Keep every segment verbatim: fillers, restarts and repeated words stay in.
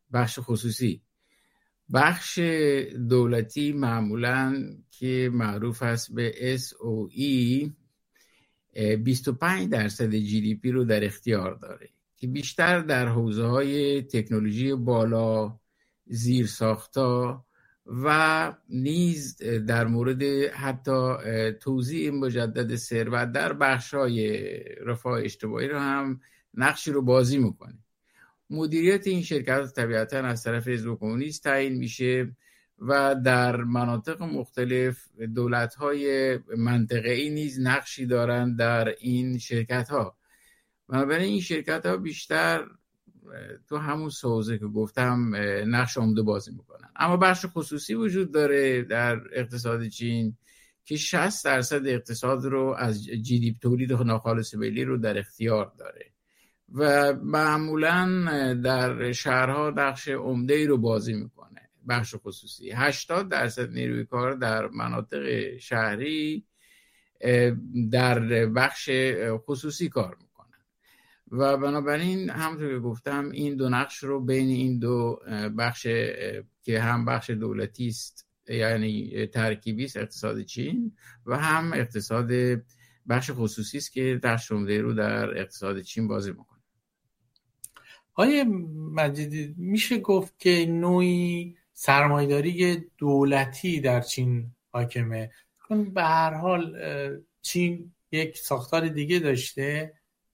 بخش خصوصی. بخش دولتی معمولاً که معروف است به اس او ای بیست و پنج درصد جی دی پی رو در اختیار داره که بیشتر در حوزه‌های تکنولوژی بالا، زیرساخت‌ها و نیز در مورد حتی توزیع مجدد ثروت در بخش‌های رفاه اجتماعی رو هم نقشی رو بازی میکنه. مدیریت این شرکت طبیعتاً از طرف حزب کمونیست تعیین میشه و در مناطق مختلف دولت‌های منطقه‌ای نیز نقشی دارند در این شرکت‌ها. بنابراین این شرکت‌ها بیشتر تو همون حوزه که گفتم نقش عمده بازی میکنن. اما بخش خصوصی وجود داره در اقتصاد چین که شصت درصد اقتصاد رو از جی دی پی تولید ناخالص ملی رو در اختیار داره و معمولاً در شهرها نقش عمده‌ای رو بازی میکنه. بخش خصوصی هشتاد درصد نیروی کار در مناطق شهری در بخش خصوصی کار میکنن و بنابراین همونطور که گفتم این دو نقش رو بین این دو بخش که هم بخش دولتی است یعنی ترکیبی است اقتصاد چین و هم اقتصاد بخش خصوصی است که نقش عمده رو در اقتصاد چین بازی میکنه. آقای مجیدی میشه گفت که نوعی سرمایه‌داری دولتی در چین حاکمه؟ چون به هر حال چین یک ساختار دیگه داشته،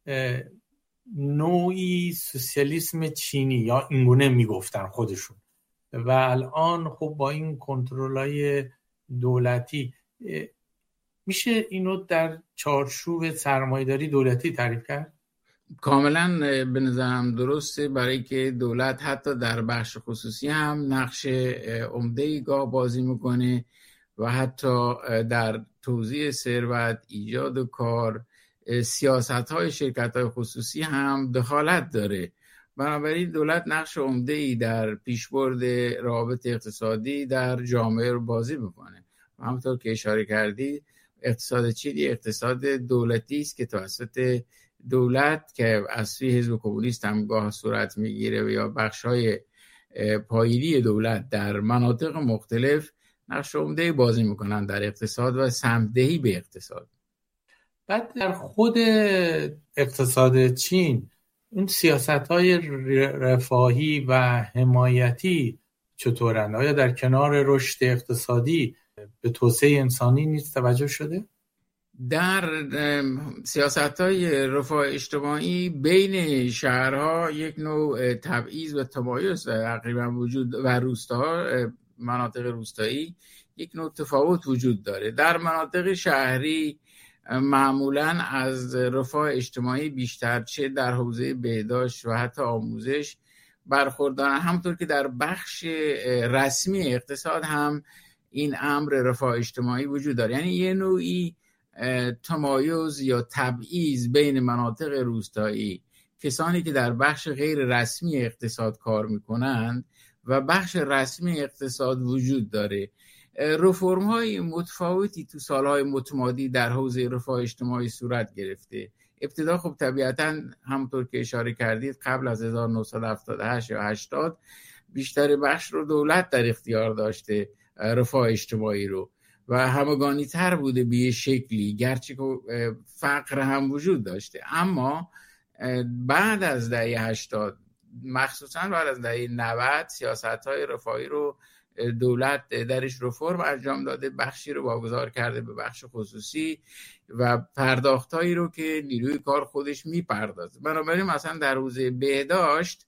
نوعی سوسیالیسم چینی یا اینگونه میگفتن خودشون، و الان خب با این کنترل‌های دولتی میشه اینو در چارچوب سرمایه‌داری دولتی تعریف کرد؟ کاملا به نظرم درسته، برای که دولت حتی در بخش خصوصی هم نقش عمده‌ای گاه بازی میکنه و حتی در توزیع ثروت، ایجاد کار، سیاست‌های شرکت‌های خصوصی هم دخالت داره. بنابراین دولت نقش عمده‌ای در پیشبرد روابط اقتصادی در جامعه رو بازی میکنه. همونطور که اشاره کردی اقتصاد چینی اقتصاد دولتی است که توسط دولت که از سوی حزب کمونیست هم گاه صورت میگیره و یا بخش‌های پایه‌ای دولت در مناطق مختلف نقش عمده‌ای بازی میکنن در اقتصاد و سمت‌دهی به اقتصاد. بعد در خود اقتصاد چین اون سیاست‌های رفاهی و حمایتی چطورند؟ آیا در کنار رشد اقتصادی به توسعه انسانی نیز توجه شده؟ در سیاست‌های رفاه اجتماعی بین شهرها یک نوع تبعیض و تمایز تقریبا وجود و روستاها، مناطق روستایی یک نوع تفاوت وجود داره. در مناطق شهری معمولاً از رفاه اجتماعی بیشتر چه در حوزه بهداشت و حتی آموزش برخوردارن، همونطور که در بخش رسمی اقتصاد هم این امر رفاه اجتماعی وجود داره. یعنی یه نوعی تمایز یا تبعیض بین مناطق روستایی، کسانی که در بخش غیر رسمی اقتصاد کار میکنند و بخش رسمی اقتصاد وجود داره. رفرم های متفاوتی تو سالهای متمادی در حوزه رفاه اجتماعی صورت گرفته. ابتدا خب طبیعتاً همونطور که اشاره کردید قبل از هزار و نهصد و هفتاد و هشت یا هشتاد بیشتر بخش رو دولت در اختیار داشته رفاه اجتماعی رو و همگانی تر بوده به یه شکلی، گرچه که فقر هم وجود داشته. اما بعد از دهه هشتاد مخصوصا بعد از دهه نود سیاست‌های رفاهی رو دولت درش رفرم انجام داده، بخشی رو واگذار کرده به بخش خصوصی و پرداختایی رو که نیروی کار خودش میپردازه. بنابراین مثلا در حوزه بهداشت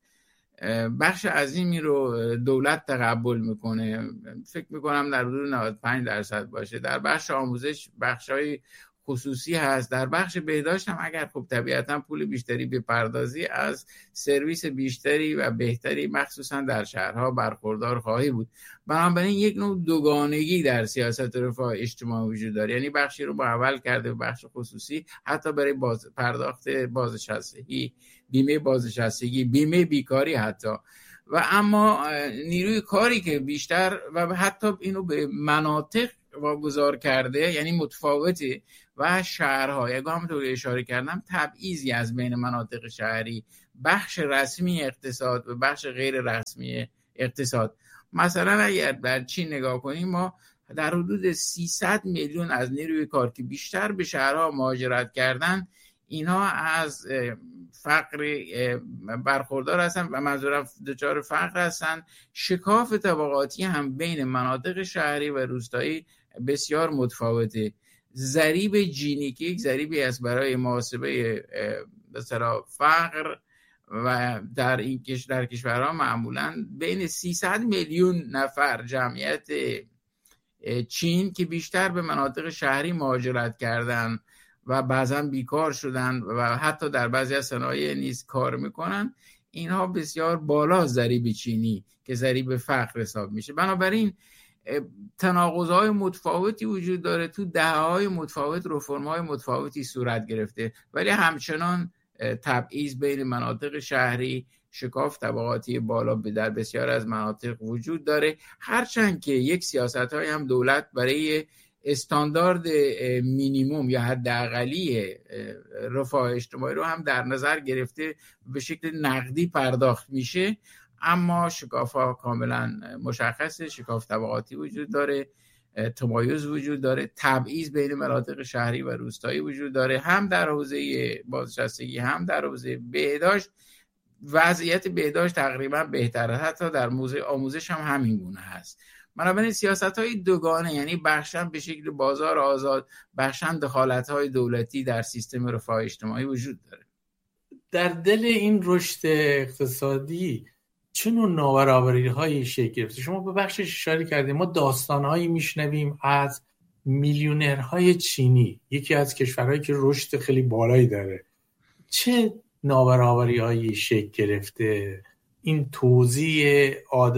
بخش عظیمی رو دولت تقبل میکنه، فکر میکنم در حدود نود و پنج درصد باشه. در بخش آموزش بخشای خصوصی هست. در بخش بهداشت هم اگر خب طبیعتا پول بیشتری بپردازی از سرویس بیشتری و بهتری مخصوصا در شهرها برخوردار خواهی بود. بنابراین یک نوع دوگانگی در سیاست رفاه اجتماعی وجود داره، یعنی بخشی رو محول کرده به بخش خصوصی حتی برای باز پرداخت بازنشستگی، بیمه بازنشستگی، بیمه بیکاری حتی، و اما نیروی کاری که بیشتر و حتی اینو به مناطق واگذار کرده، یعنی متفاوته و شهرها، همونطور اشاره کردم تبعیضی از بین مناطق شهری بخش رسمی اقتصاد و بخش غیر رسمی اقتصاد. مثلا اگر در چین نگاه کنیم، ما در حدود سیصد میلیون از نیروی کار که بیشتر به شهرها مهاجرت کردن، اینها از فقر برخوردار هستن و منظورم دچار فقر هستن. شکاف طبقاتی هم بین مناطق شهری و روستایی بسیار متفاوته. ضریب جینی که یک ضریبی است برای محاسبه مثلا فقر و در این در کشورها معمولا بین سیصد میلیون نفر جمعیت چین که بیشتر به مناطق شهری مهاجرت کردن و بعضا بیکار شدن و حتی در بعضی از صنایع نیز کار میکنن، اینها بسیار بالا ضریب چینی که ضریب فقر حساب میشه. بنابراین تناقض‌های متفاوتی وجود داره، تو دهه‌های متفاوت رفرم‌های متفاوتی صورت گرفته، ولی همچنان تبعیض بین مناطق شهری، شکاف طبقاتی بالا در بسیار از مناطق وجود داره. هرچند که یک سیاست‌های هم دولت برای استاندارد مینیموم یا حداقلی رفاه اجتماعی رو هم در نظر گرفته، به شکل نقدی پرداخت میشه، اما شکاف‌ها کاملا مشخصه. شکاف طبقاتی وجود داره، تمایز وجود داره، تبعیض بین مناطق شهری و روستایی وجود داره، هم در حوزه بازنشستگی هم در حوزه بهداشت. وضعیت بهداشت تقریبا بهتره، حتی در موضوع آموزش هم همین گونه هست. بنابراین سیاست‌های دوگانه، یعنی بخشن به شکل بازار آزاد، بخشن دخالت‌های دولتی در سیستم رفاه اجتماعی وجود داره. در دل این رشد اقتصادی چه نوع نابرابری‌هایی شکل گرفته؟ شما به بخشش اشاره کردید. ما داستان‌هایی میشنویم از میلیونرهای چینی، یکی از کشورهایی که رشد خیلی بالایی داره. چه نابرابری‌هایی شکل گرفته؟ این توزیع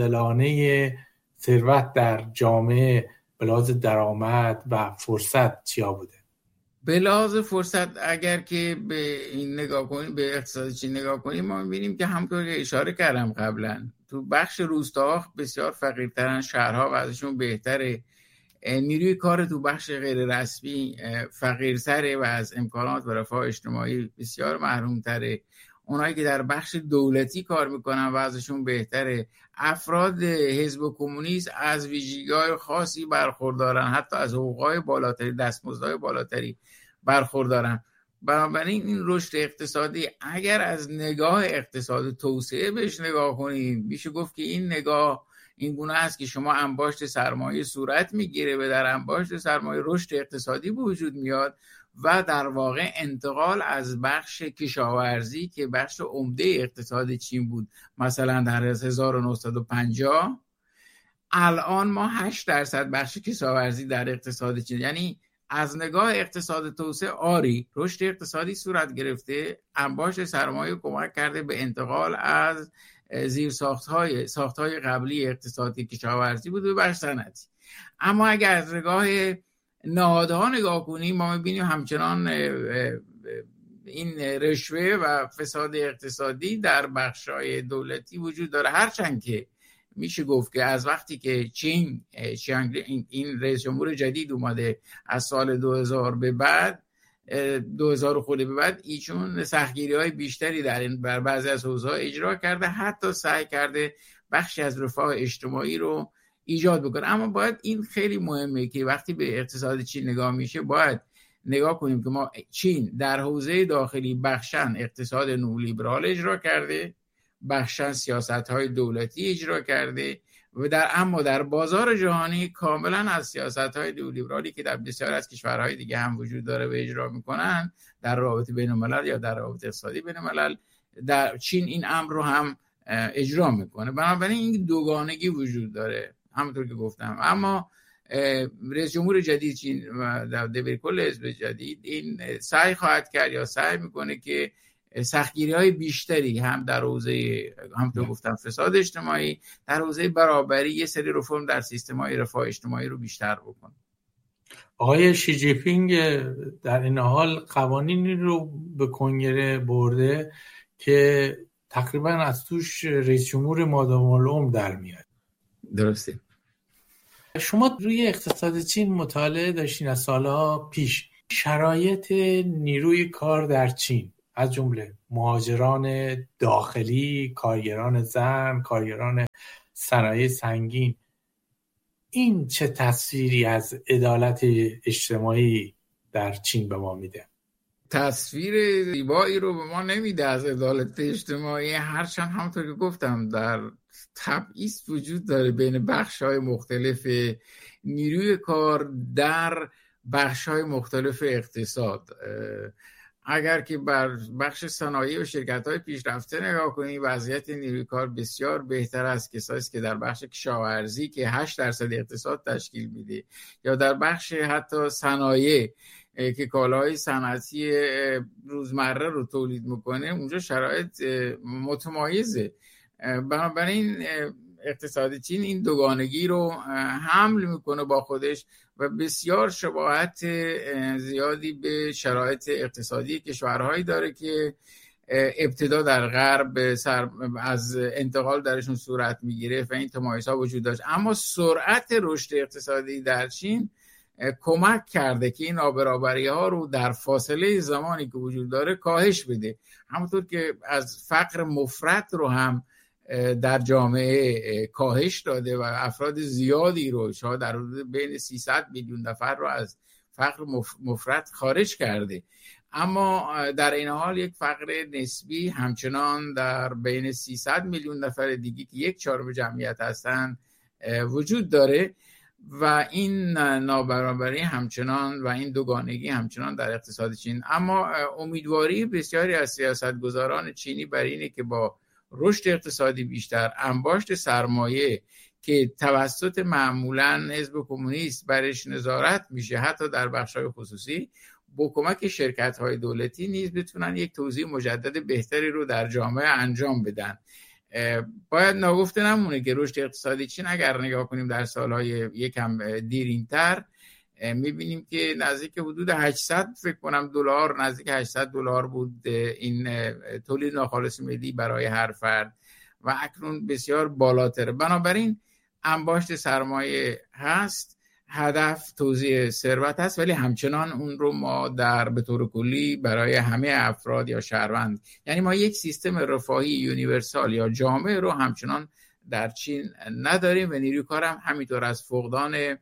عادلانه ثروت در جامعه به لحاظ درآمد و فرصت چیا بوده؟ به لحاظ فرصت اگر که به این نگاه کنیم، به اقتصاد چین نگاه کنیم، ما می‌بینیم که همونطور که اشاره کردم قبلا، تو بخش روستاها بسیار فقیرترن، شهرها وضعشون بهتره، نیروی کار تو بخش غیر رسمی فقیرتره و از امکانات و رفاه اجتماعی بسیار محرومتره. اونایی که در بخش دولتی کار میکنن وضعشون بهتره. افراد حزب کمونیست از ویژگی‌های خاصی برخوردارن، حتی از حقوق‌های بالاتری، دستمزدهای بالاتری برخوردارن. بنابراین این رشد اقتصادی اگر از نگاه اقتصاد توسعه بهش نگاه کنیم، میشه گفت که این نگاه این گونه است که شما انباشت سرمایه صورت میگیره و در انباشت سرمایه رشد اقتصادی به وجود میاد و در واقع انتقال از بخش کشاورزی که بخش عمده اقتصاد چین بود مثلا در هزار و نهصد و پنجاه، الان ما هشت درصد بخش کشاورزی در اقتصاد چین، یعنی از نگاه اقتصاد توسعه آری رشد اقتصادی صورت گرفته، انباشت سرمایه کمک کرده به انتقال از زیر ساختهای ساختهای قبلی اقتصادی کشاورزی بود به بخش صنعتی. اما اگر از نگاه نهادها نگاه کنیم، ما می‌بینیم همچنان این رشوه و فساد اقتصادی در بخش‌های دولتی وجود داره. هرچند که میشه گفت که از وقتی که چین این رئیس جمهور جدید اومده از سال دو هزار به بعد دو هزار خورده به بعد، ایشون سختگیری‌های بیشتری در این بر بعضی از حوزه‌ها اجرا کرده، حتی سعی کرده بخشی از رفاه اجتماعی رو ایجاد بکنه. اما باید این خیلی مهمه که وقتی به اقتصاد چین نگاه میشه باید نگاه کنیم که ما چین در حوزه داخلی بخشن اقتصاد نولیبرال اجرا کرده، بخشن سیاست‌های دولتی اجرا کرده و در اما در بازار جهانی کاملا از سیاست‌های نولیبرالی که در بسیار از کشورهای دیگه هم وجود داره و اجرا میکنن در رابطه بین‌الملل یا در رابطه اقتصادی بین‌الملل، در چین این امر رو هم اجرا میکنه. بنابراین این دوگانگی وجود داره همونطور که گفتم. اما رئیس جمهور جدید چین و دبیرکل حزب جدید این سعی خواهد کرد یا سعی میکنه که سختگیری‌های بیشتری هم در حوزه همونطور گفتم فساد اجتماعی، در حوزه برابری، یه سری رفرم در سیستم‌های رفاه اجتماعی رو بیشتر بکنه. آقای شی جی پینگ در این حال قوانینی رو به کنگره برده که تقریبا از توش رئیس جمهور مادام العمر در میاد. درسته. شما روی اقتصاد چین مطالعه داشتین از سالها پیش. شرایط نیروی کار در چین از جمله مهاجران داخلی، کارگران زن، کارگران صنایع سنگین، این چه تصویری از عدالت اجتماعی در چین به ما میده؟ تصویر زیبایی رو به ما نمیده از عدالت اجتماعی، هرچند همونطور که گفتم در تبعیض وجود داره بین بخش‌های مختلف نیروی کار در بخش‌های مختلف اقتصاد. اگر که بر بخش صنایع و شرکت‌های پیشرفته نگاه کنیم، وضعیت نیروی کار بسیار بهتر از کسایی که در بخش کشاورزی که هشت درصد اقتصاد تشکیل میده، یا در بخش حتی صنایع که کالاهای صنعتی روزمره رو تولید میکنه، اونجا شرایط متمایزه. بنابراین اقتصاد چین این دوگانگی رو حمل میکنه با خودش و بسیار شباهت زیادی به شرایط اقتصادی کشورهایی داره که ابتدا در غرب سر از انتقال درشون صورت میگیره و این تمایزها وجود داشت. اما سرعت رشد اقتصادی در چین کمک کرده که این نابرابری ها رو در فاصله زمانی که وجود داره کاهش بده. همونطور که از فقر مفرط رو هم در جامعه کاهش داده و افراد زیادی رو، شاید در حدود بین سیصد میلیون نفر رو از فقر مفرط خارج کرده. اما در این حال یک فقر نسبی همچنان در بین سیصد میلیون نفر دیگه که یک چهارم جمعیت هستن وجود داره و این نابرابری همچنان و این دوگانگی همچنان در اقتصاد چین. اما امیدواری بسیاری از سیاستگزاران چینی بر اینه که با رشد اقتصادی بیشتر، انباشت سرمایه که توسط معمولاً حزب کمونیست برش نظارت میشه حتی در بخش‌های خصوصی، با کمک شرکت‌های دولتی نیز بتونن یک توزیع مجدد بهتری رو در جامعه انجام بدن. باید ناگفته نمونه که رشد اقتصادی چین اگر نگاه کنیم در سالهای یکم دیرین‌تر میبینیم که نزدیک حدود هشتصد فکر کنم دلار، نزدیک هشتصد دلار بود این تولید ناخالص ملی برای هر فرد و اکنون بسیار بالاتره. بنابراین انباشت سرمایه هست، هدف توزیع ثروت هست، ولی همچنان اون رو ما در به طور کلی برای همه افراد یا شهروند، یعنی ما یک سیستم رفاهی یونیورسال یا جامع رو همچنان در چین نداریم و نیروی کار هم همینطور از فقدان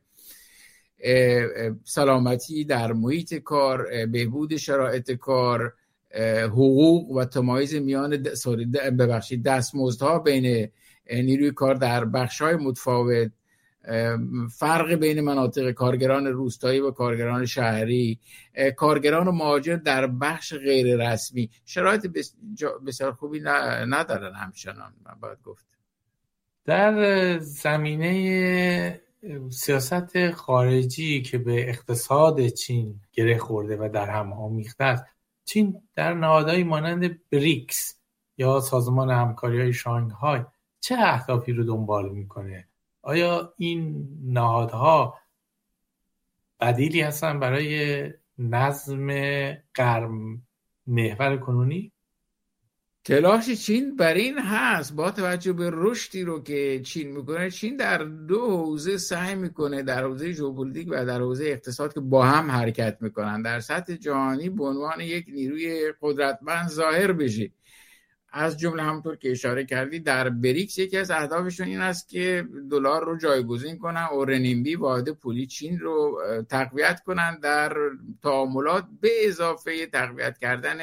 سلامتی در محیط کار، بهبود شرایط کار، حقوق و تمایز میان ببخشید دستمزدها بین نیروی کار در بخش‌های متفاوت، فرق بین مناطق کارگران روستایی و کارگران شهری، کارگران و مهاجر در بخش غیر رسمی، شرایط بسیار خوبی ندارن همچنان. من باید گفت در زمینه سیاست خارجی که به اقتصاد چین گره خورده و در هم آمیخته است، چین در نهادهایی مانند بریکس یا سازمان همکاری‌های شانگهای چه اهدافی رو دنبال میکنه؟ آیا این نهادها بدیلی هستن برای نظم غرب محور کنونی؟ تلاش چین بر این هست با توجه به رشدی رو که چین میکنه. چین در دو حوزه سعی میکنه، در حوزه ژئوپلیتیک و در حوزه اقتصاد، که با هم حرکت میکنن، در سطح جهانی به عنوان یک نیروی قدرتمند ظاهر بشه. از جمله همونطور که اشاره کردی در بریکس یکی از اهدافشون این است که دلار رو جایگزین کنن و رنینبی واحد پولی چین رو تقویت کنن در تعاملات، به اضافه تقویت کردن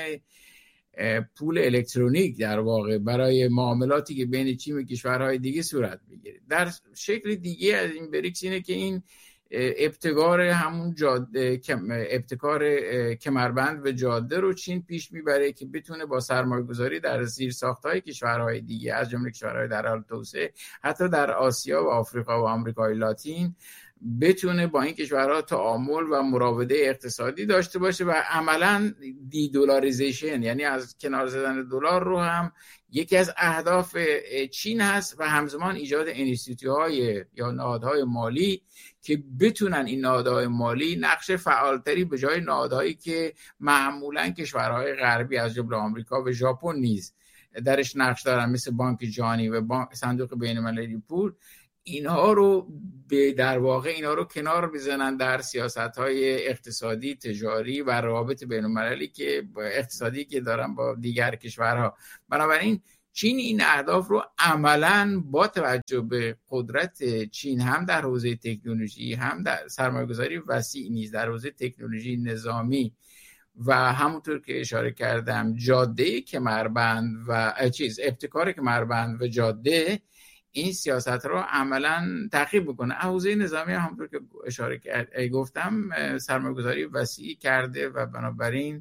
پول الکترونیک در واقع برای معاملاتی که بین چین و کشورهای دیگه صورت میگیره. در شکل دیگه از این بریکس اینه که این ابتکار همون جاده ابتکار کمربند و جاده رو چین پیش میبره که بتونه با سرمایه‌گذاری در زیرساخت‌های کشورهای دیگه از جمله کشورهای در حال توسعه، حتی در آسیا و آفریقا و آمریکای لاتین، بتونه با این کشورها تعامل و مراوده اقتصادی داشته باشه و عملاً دی دلاریزیشن، یعنی از کنار زدن دلار، رو هم یکی از اهداف چین هست و همزمان ایجاد انستیتوهای یا نهادهای مالی که بتونن این نهادهای مالی نقش فعالتری به جای نهادهایی که معمولاً کشورهای غربی از جمله آمریکا و ژاپن نیز درش نقش دارن، مثل بانک جهانی و بانک صندوق بین‌المللی پول، اینها رو به در واقع اینها رو کنار بزنن در سیاست‌های اقتصادی، تجاری و روابط بین‌المللی که اقتصادی که دارن با دیگر کشورها. بنابراین چین این اهداف رو عملاً با توجه به قدرت چین هم در حوزه تکنولوژی، هم در سرمایه‌گذاری وسیع نیز در حوزه تکنولوژی نظامی و همونطور که اشاره کردم جاده کمربند و چیز ابتکار کمربند و جاده، این سیاست رو عملاً تعقیب بکنه. حوزه نظامی همونطور که اشاره کرد گفتم سرمایه‌گذاری وسیع کرده و بنابراین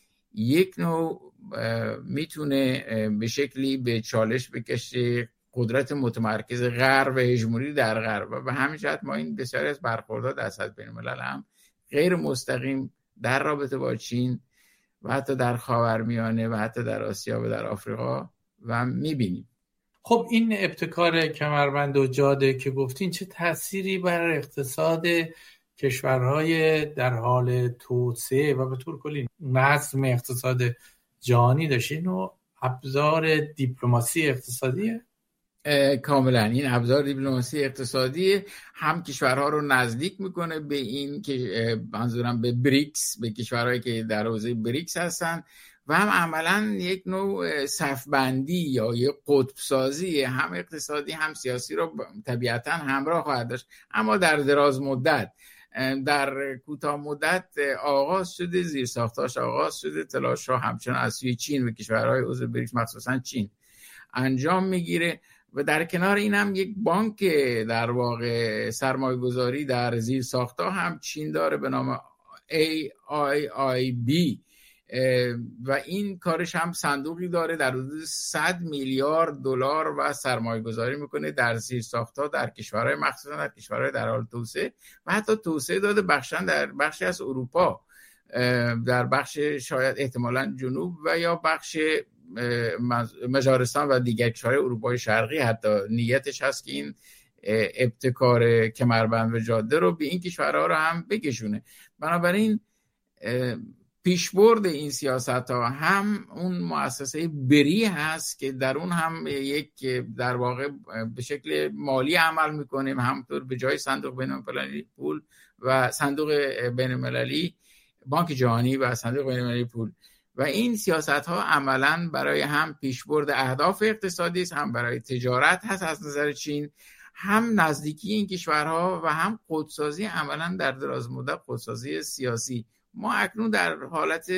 یک نوع میتونه به شکلی به چالش بکشه قدرت متمرکز غرب و هژمونی در غرب و به همین جهت ما این بسیاری از برخوردات در سطح بین‌الملل هم غیر مستقیم در رابطه با چین و حتی در خاورمیانه و حتی در آسیا و در آفریقا و میبینیم. خب این ابتکار کمربند و جاده که گفتین چه تأثیری بر اقتصاد کشورهای در حال توسعه و به طور کلی نظم اقتصاد جهانی داشته؟ و ابزار دیپلماسی اقتصادیه؟ کاملا این ابزار دیپلماسی اقتصادی هم کشورها رو نزدیک میکنه به این که منظورم به بریکس، به کشورهایی که در حوزه بریکس هستن و هم عملا یک نوع صفبندی یا یک قطب سازی هم اقتصادی هم سیاسی رو طبیعتا همراه خواهد داشت. اما در دراز مدت، در کوتاه مدت آغاز شده زیرساختاش آغاز شده تلاش‌ها همچنان از سوی چین و کشورهای عضو بریکس مخصوصا چین انجام میگیره و در کنار این هم یک بانک در واقع سرمایه گذاری در زیر ساختها هم چین داره به نام ای آی آی بی و این کارش هم صندوقی داره در حدود صد میلیارد دلار و سرمایه گذاری میکنه در زیر ساختها در کشورهای مخصوصا در کشورهای در حال توسعه و حتی توسعه داده بخشن در بخشی از اروپا، در بخش شاید احتمالاً جنوب و یا بخش مجارستان و دیگر کشورهای اروپای شرقی حتی نیتش هست که این ابتکار کمربند و جاده رو به این کشورها رو هم بکشونه. بنابراین پیشبرد این سیاست ها هم اون مؤسسه بری هست که در اون هم یک در واقع به شکل مالی عمل میکنیم، همونطور به جای صندوق بین‌المللی پول و صندوق بین‌المللی بانک جهانی و صندوق بین‌المللی پول و این سیاست ها عملاً برای هم پیشبرد اهداف اقتصادی است، هم برای تجارت هست از نظر چین، هم نزدیکی این کشورها و هم خودسازی عملاً در دراز مدت خودسازی سیاسی. ما اکنون در حالت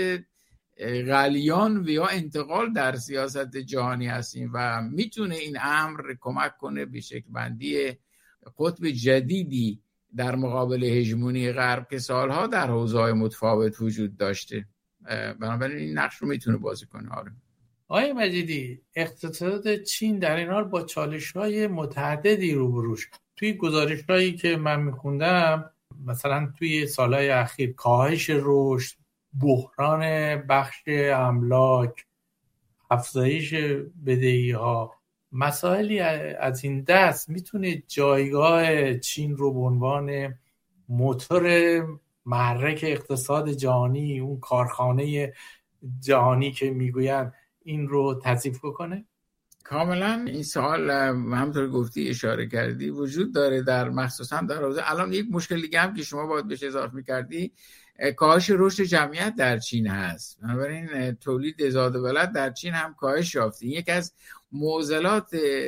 غلیان و یا انتقال در سیاست جهانی هستیم و میتونه این امر کمک کنه به شکل بندی قطب جدیدی در مقابل هژمونی غرب که سالها در حوزه‌های متفاوت وجود داشته. بنابراین این نقش رو میتونه بازی کنه. آره آقای مجیدی، اقتصاد چین در این حال با چالش‌های متعددی روبرو شد. توی گزارش‌هایی که من می‌خوندم مثلا توی سالهای اخیر کاهش رشد، بحران بخش املاک، افزایش بدهی‌ها، مسائلی از این دست میتونه جایگاه چین رو به عنوان موتور محرک اقتصاد جهانی، اون کارخانه جهانی که میگوین، این رو تضعیف کنه؟ کاملا این سوال همونطور گفتی اشاره کردی وجود داره در مخصوصا در حوزه. الان یک مشکل دیگه هم که شما باید بهش اضافه می‌کردی کاهش رشد جمعیت در چین هست. بنابراین تولید زاد و ولد در چین هم کاهش یافته. این یکی از معضلات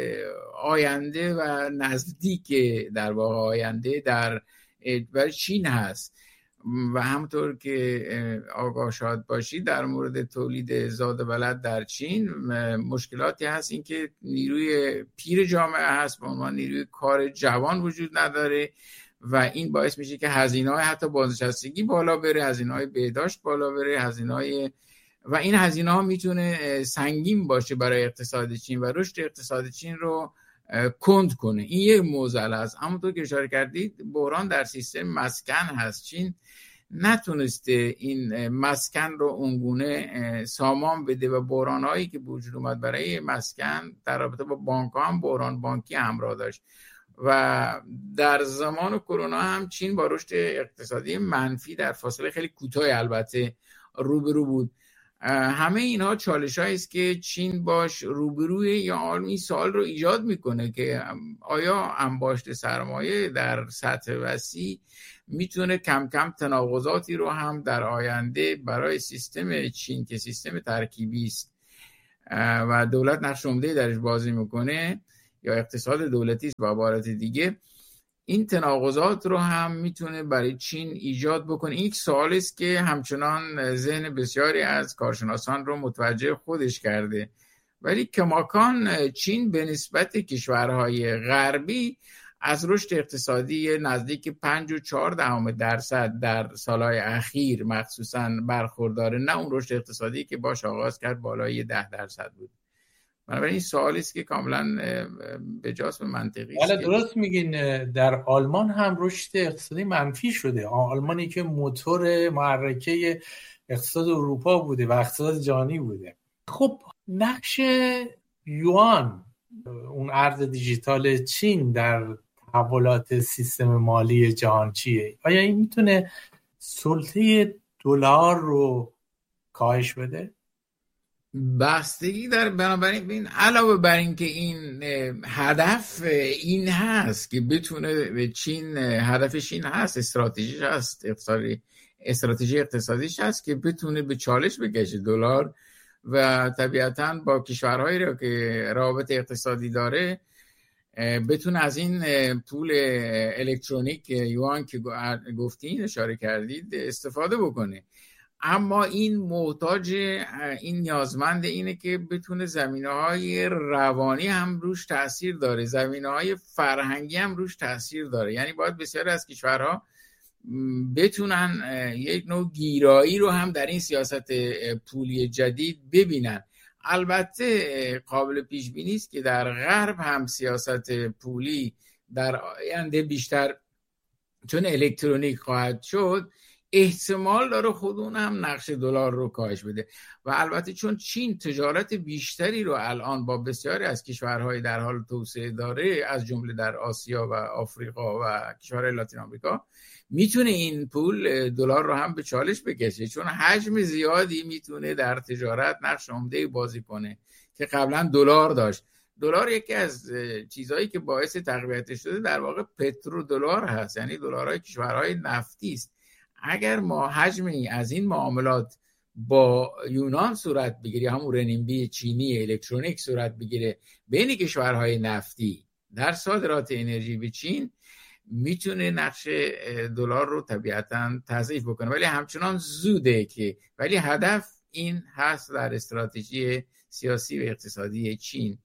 آینده و نزدیک در واقع آینده در برای چین هست و همونطور که آگاه شاد باشید در مورد تولید زاد و ولد در چین مشکلاتی هست، این که نیروی پیر جامعه هست به عنوان نیروی کار جوان وجود نداره و این باعث میشه که هزینه‌های حتی بازنشستگی بالا بره، هزینه‌های بهداشت بالا بره، هزینه‌های و این هزینه‌ها میتونه سنگین باشه برای اقتصاد چین و رشد اقتصاد چین رو کند کنه. این یک معضل است. همونطور که اشاره کردید بحران در سیستم مسکن هست. چین نتونسته این مسکن رو اونگونه سامان بده و بحران‌هایی که وجود اومد برای مسکن در رابطه با بانک‌ها هم بحران بانکی همراه داشت و در زمان کرونا هم چین با رشد اقتصادی منفی در فاصله خیلی کوتاه البته روبرو بود. همه اینها چالش هایی است که چین باش روبروی یا این سوال رو ایجاد میکنه که آیا انباشت سرمایه در سطح وسیع میتونه کم کم تناقضاتی رو هم در آینده برای سیستم چین که سیستم ترکیبی است و دولت نقش عمده درش بازی میکنه یا اقتصاد دولتی است به عبارت دیگه، این تناقضات رو هم میتونه برای چین ایجاد بکنه. این یک سوال است که همچنان ذهن بسیاری از کارشناسان رو متوجه خودش کرده، ولی کماکان چین به نسبت کشورهای غربی از رشد اقتصادی نزدیک پنج و چهار دهم درصد در سالهای اخیر مخصوصاً برخورداره، نه اون رشد اقتصادی که باش آغاز کرد بالای ده درصد بود. بنابراین این سوالی است که کاملا به جاست و منطقی است. بله درست میگین. در آلمان هم رشد اقتصادی منفی شده. آلمانی که موتور محرکه اقتصاد اروپا بوده و اقتصاد جهانی بوده. خب نقش یوان، اون ارز دیجیتال چین در تحولات سیستم مالی جهان چیه؟ آیا این میتونه سلطه دلار رو کاهش بده؟ بستگی داره. بنابراین علاوه بر این که این هدف این هست که بتونه به چین، هدفش این هست، استراتژیش هست، اقتصادی استراتژی اقتصادیش هست که بتونه به چالش بکشه دلار و طبیعتاً با کشورهایی رو که رابط اقتصادی داره بتونه از این پول الکترونیک یوان که گفتین اشاره کردید استفاده بکنه. اما این محتاج، این نیازمند اینه که بتونه زمینه‌های روانی هم روش تأثیر داره، زمینه‌های فرهنگی هم روش تأثیر داره. یعنی باید بسیاری از کشورها بتونن یک نوع گیرایی رو هم در این سیاست پولی جدید ببینن. البته قابل پیش بینی است که در غرب هم سیاست پولی در آینده بیشتر چون الکترونیک خواهد شد احتمال داره خود اون هم نقش دلار رو کاهش بده. و البته چون چین تجارت بیشتری رو الان با بسیاری از کشورهای در حال توسعه داره، از جمله در آسیا و آفریقا و کشورهای لاتین آمریکا، میتونه این پول دلار رو هم به چالش بکشه، چون حجم زیادی میتونه در تجارت نقش عمده بازی کنه که قبلا دلار داشت. دلار یکی از چیزهایی که باعث تقویتش شده در واقع پترو دلار هست، یعنی دلارهای کشورهای نفتی است. اگر ما حجمی از این معاملات با یونان صورت بگیره، همون رنینبی چینی الکترونیک صورت بگیره بین کشورهای نفتی در صادرات انرژی به چین، میتونه نقش دلار رو طبیعتاً تضعیف بکنه. ولی همچنان زوده که ولی هدف این هست در استراتژی سیاسی و اقتصادی چین.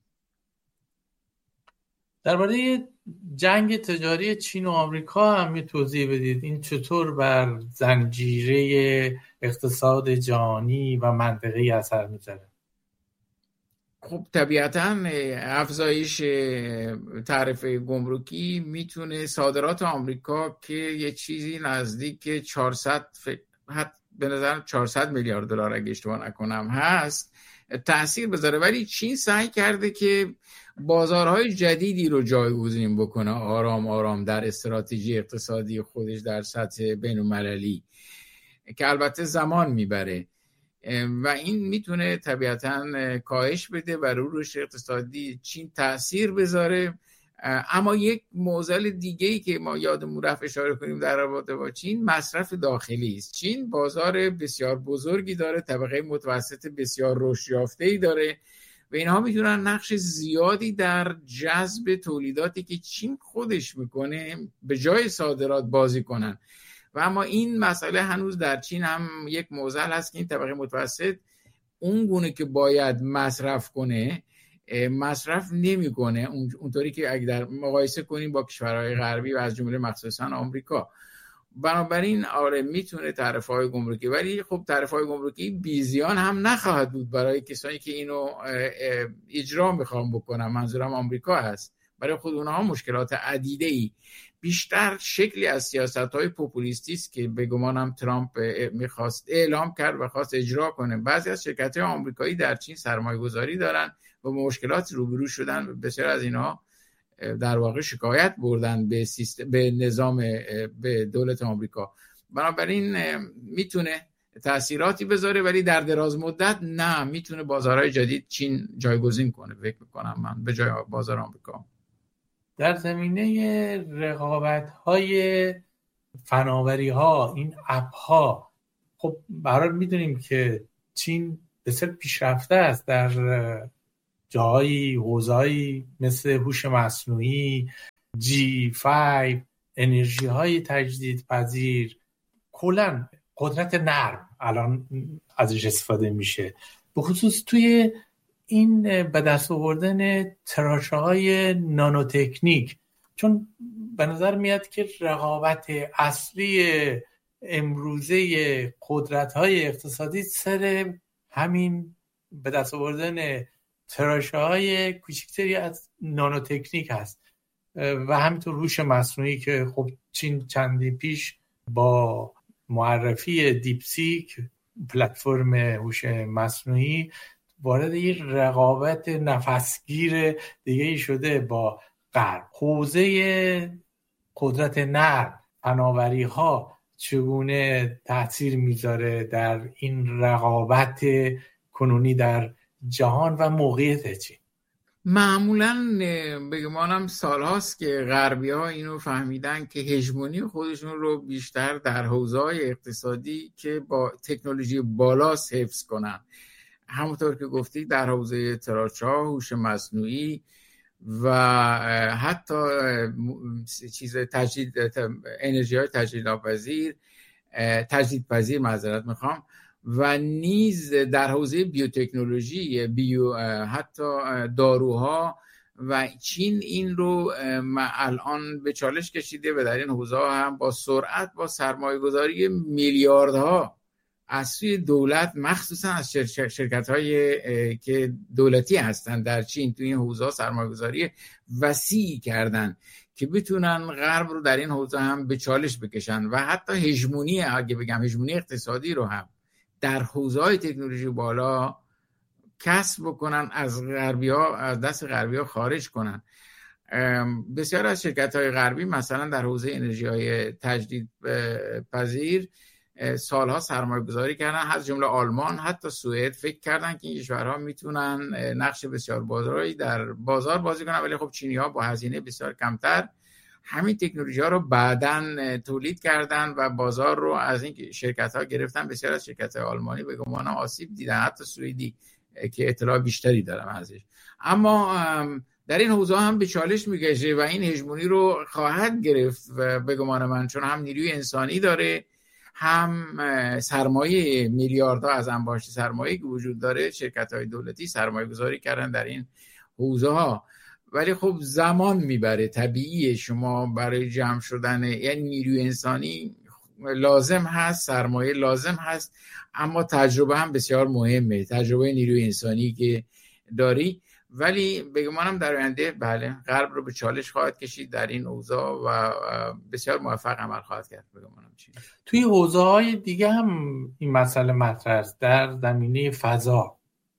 درباره جنگ تجاری چین و آمریکا هم می توضیح بدید. این چطور بر زنجیره اقتصاد جهانی و منطقه‌ای اثر میذاره؟ خب طبیعتاً افزایش تعرفه گمرکی میتونه صادرات آمریکا که یه چیزی نزدیک چهارصد به نظر چهارصد میلیارد دلار اگه اشتباه نکنم هست تأثیر بذاره. ولی چین سعی کرده که بازارهای جدیدی رو جایگزین بکنه آرام آرام در استراتژی اقتصادی خودش در سطح بین‌المللی که البته زمان میبره و این میتونه طبیعتاً کاهش بده و رو رشد اقتصادی چین تأثیر بذاره. اما یک معضل دیگه‌ای که ما یادمون رفت اشاره کنیم در رابطه با چین، مصرف داخلی است. چین بازار بسیار بزرگی داره، طبقه متوسط بسیار رشد یافته‌ای داره و اینها میتونن نقش زیادی در جذب تولیداتی که چین خودش میکنه به جای صادرات بازی کنن. و اما این مسئله هنوز در چین هم یک معضل هست که این طبقه متوسط اون گونه که باید مصرف کنه مصرف نمیکنه اونطوری که اگه در مقایسه کنیم با کشورهای غربی و از جمله مخصوصا آمریکا. بنابراین آره میتونه تعرفه‌های گمرکی، ولی خب تعرفه‌های گمرکی بیزیان هم نخواهد بود برای کسانی که اینو اجرا میخوام بکنن. منظورم آمریکا هست. برای خود اونها مشکلات عدیده‌ای، بیشتر شکلی از سیاست‌های پوپولیستی است که به گمانم ترامپ میخواست اعلام کرد و خواست اجرا کنه. بعضی از شرکت‌های آمریکایی در چین سرمایه‌گذاری دارن و مشکلات روبرو شدن. بسیار از اینها در واقع شکایت بردن به سیستم، به نظام، به دولت آمریکا. بنابراین میتونه تاثیراتی بذاره، ولی در دراز مدت نه، میتونه بازارهای جدید چین جایگزین کنه. فکر میکنم من به جای بازار آمریکا. در زمینه رقابت‌های فناوری‌ها، این اپ‌ها، خب برای میدونیم که چین بسیار پیشرفته است در جاهای حوزه‌ای مثل هوش مصنوعی، جی پنج، انرژی های تجدید پذیر، کلاً قدرت نرم الان ازش استفاده میشه، به خصوص توی این به دست آوردن تراشه های نانوتکنیک. چون به نظر میاد که رقابت اصلی امروزه قدرت های اقتصادی سر همین به دست آوردن تراشه های کوچکتری از نانوتکنیک هست و همینطور هوش مصنوعی که خب چین چندی پیش با معرفی دیپسیک، پلتفرم هوش مصنوعی، وارد یک رقابت نفسگیر دیگه شده با غرب. حوزه قدرت نرم، فناوری ها چگونه تاثیر میذاره در این رقابت کنونی در جهان و موقعیت چین؟ معمولاً بگمانم سال هاست که غربی ها اینو فهمیدن که هژمونی خودشون رو بیشتر در حوزه‌های اقتصادی که با تکنولوژی بالاست حفظ کنن. همونطور که گفتی در حوزه تراچه‌ها، هوش مصنوعی و حتی چیز تجدید انرژی های تجدیدپذیر تجدیدپذیر معذرت میخوام و نیز در حوزه بیوتکنولوژی، بیو حتی داروها. و چین این رو الان به چالش کشیده و در این حوزه هم با سرعت با سرمایه گذاری میلیاردها از سوی دولت، مخصوصا از شرکت های که دولتی هستن در چین، تو این حوزه سرمایه گذاری وسیعی کردن که بتونن غرب رو در این حوزه هم به چالش بکشن و حتی هژمونی، اگه بگم هژمونی اقتصادی رو هم در حوزه‌های تکنولوژی بالا کسب بکنن، از غربی‌ها، از دست غربی‌ها خارج کنن. بسیار از شرکت‌های غربی مثلا در حوزه انرژی‌های تجدیدپذیر سالها سرمایه گذاری کردن، از جمله آلمان، حتی سوئد، فکر کردن که این کشورها میتونن نقش بسیار بازاری در بازار بازی کنن، ولی خب چینی‌ها با هزینه بسیار کمتر همین تکنولوژی ها رو بعداً تولید کردن و بازار رو از این شرکت ها گرفتن. بسیار از شرکت های آلمانی به گمانم آسیب دیدن، حتی سوئدی که اطلاع بیشتری دارم ازش. اما در این حوزه هم به چالش میکشه و این هژمونی رو خواهد گرفت و به گمان من، چون هم نیروی انسانی داره، هم سرمایه میلیاردها از انباشت سرمایه که وجود داره. شرکت های دولتی سرمایه گذاری کردن در این حوزه ها، ولی خب زمان میبره. طبیعیه شما برای جمع شدن، یعنی نیروی انسانی لازم هست، سرمایه لازم هست، اما تجربه هم بسیار مهمه، تجربه نیروی انسانی که داری. ولی بگمانم در آینده بله غرب رو به چالش خواهد کشید در این اوضاع و بسیار موفق عمل خواهد کرد. بگمانم چی توی حوزه‌های دیگه هم این مسئله مطرح است، در زمینه فضا.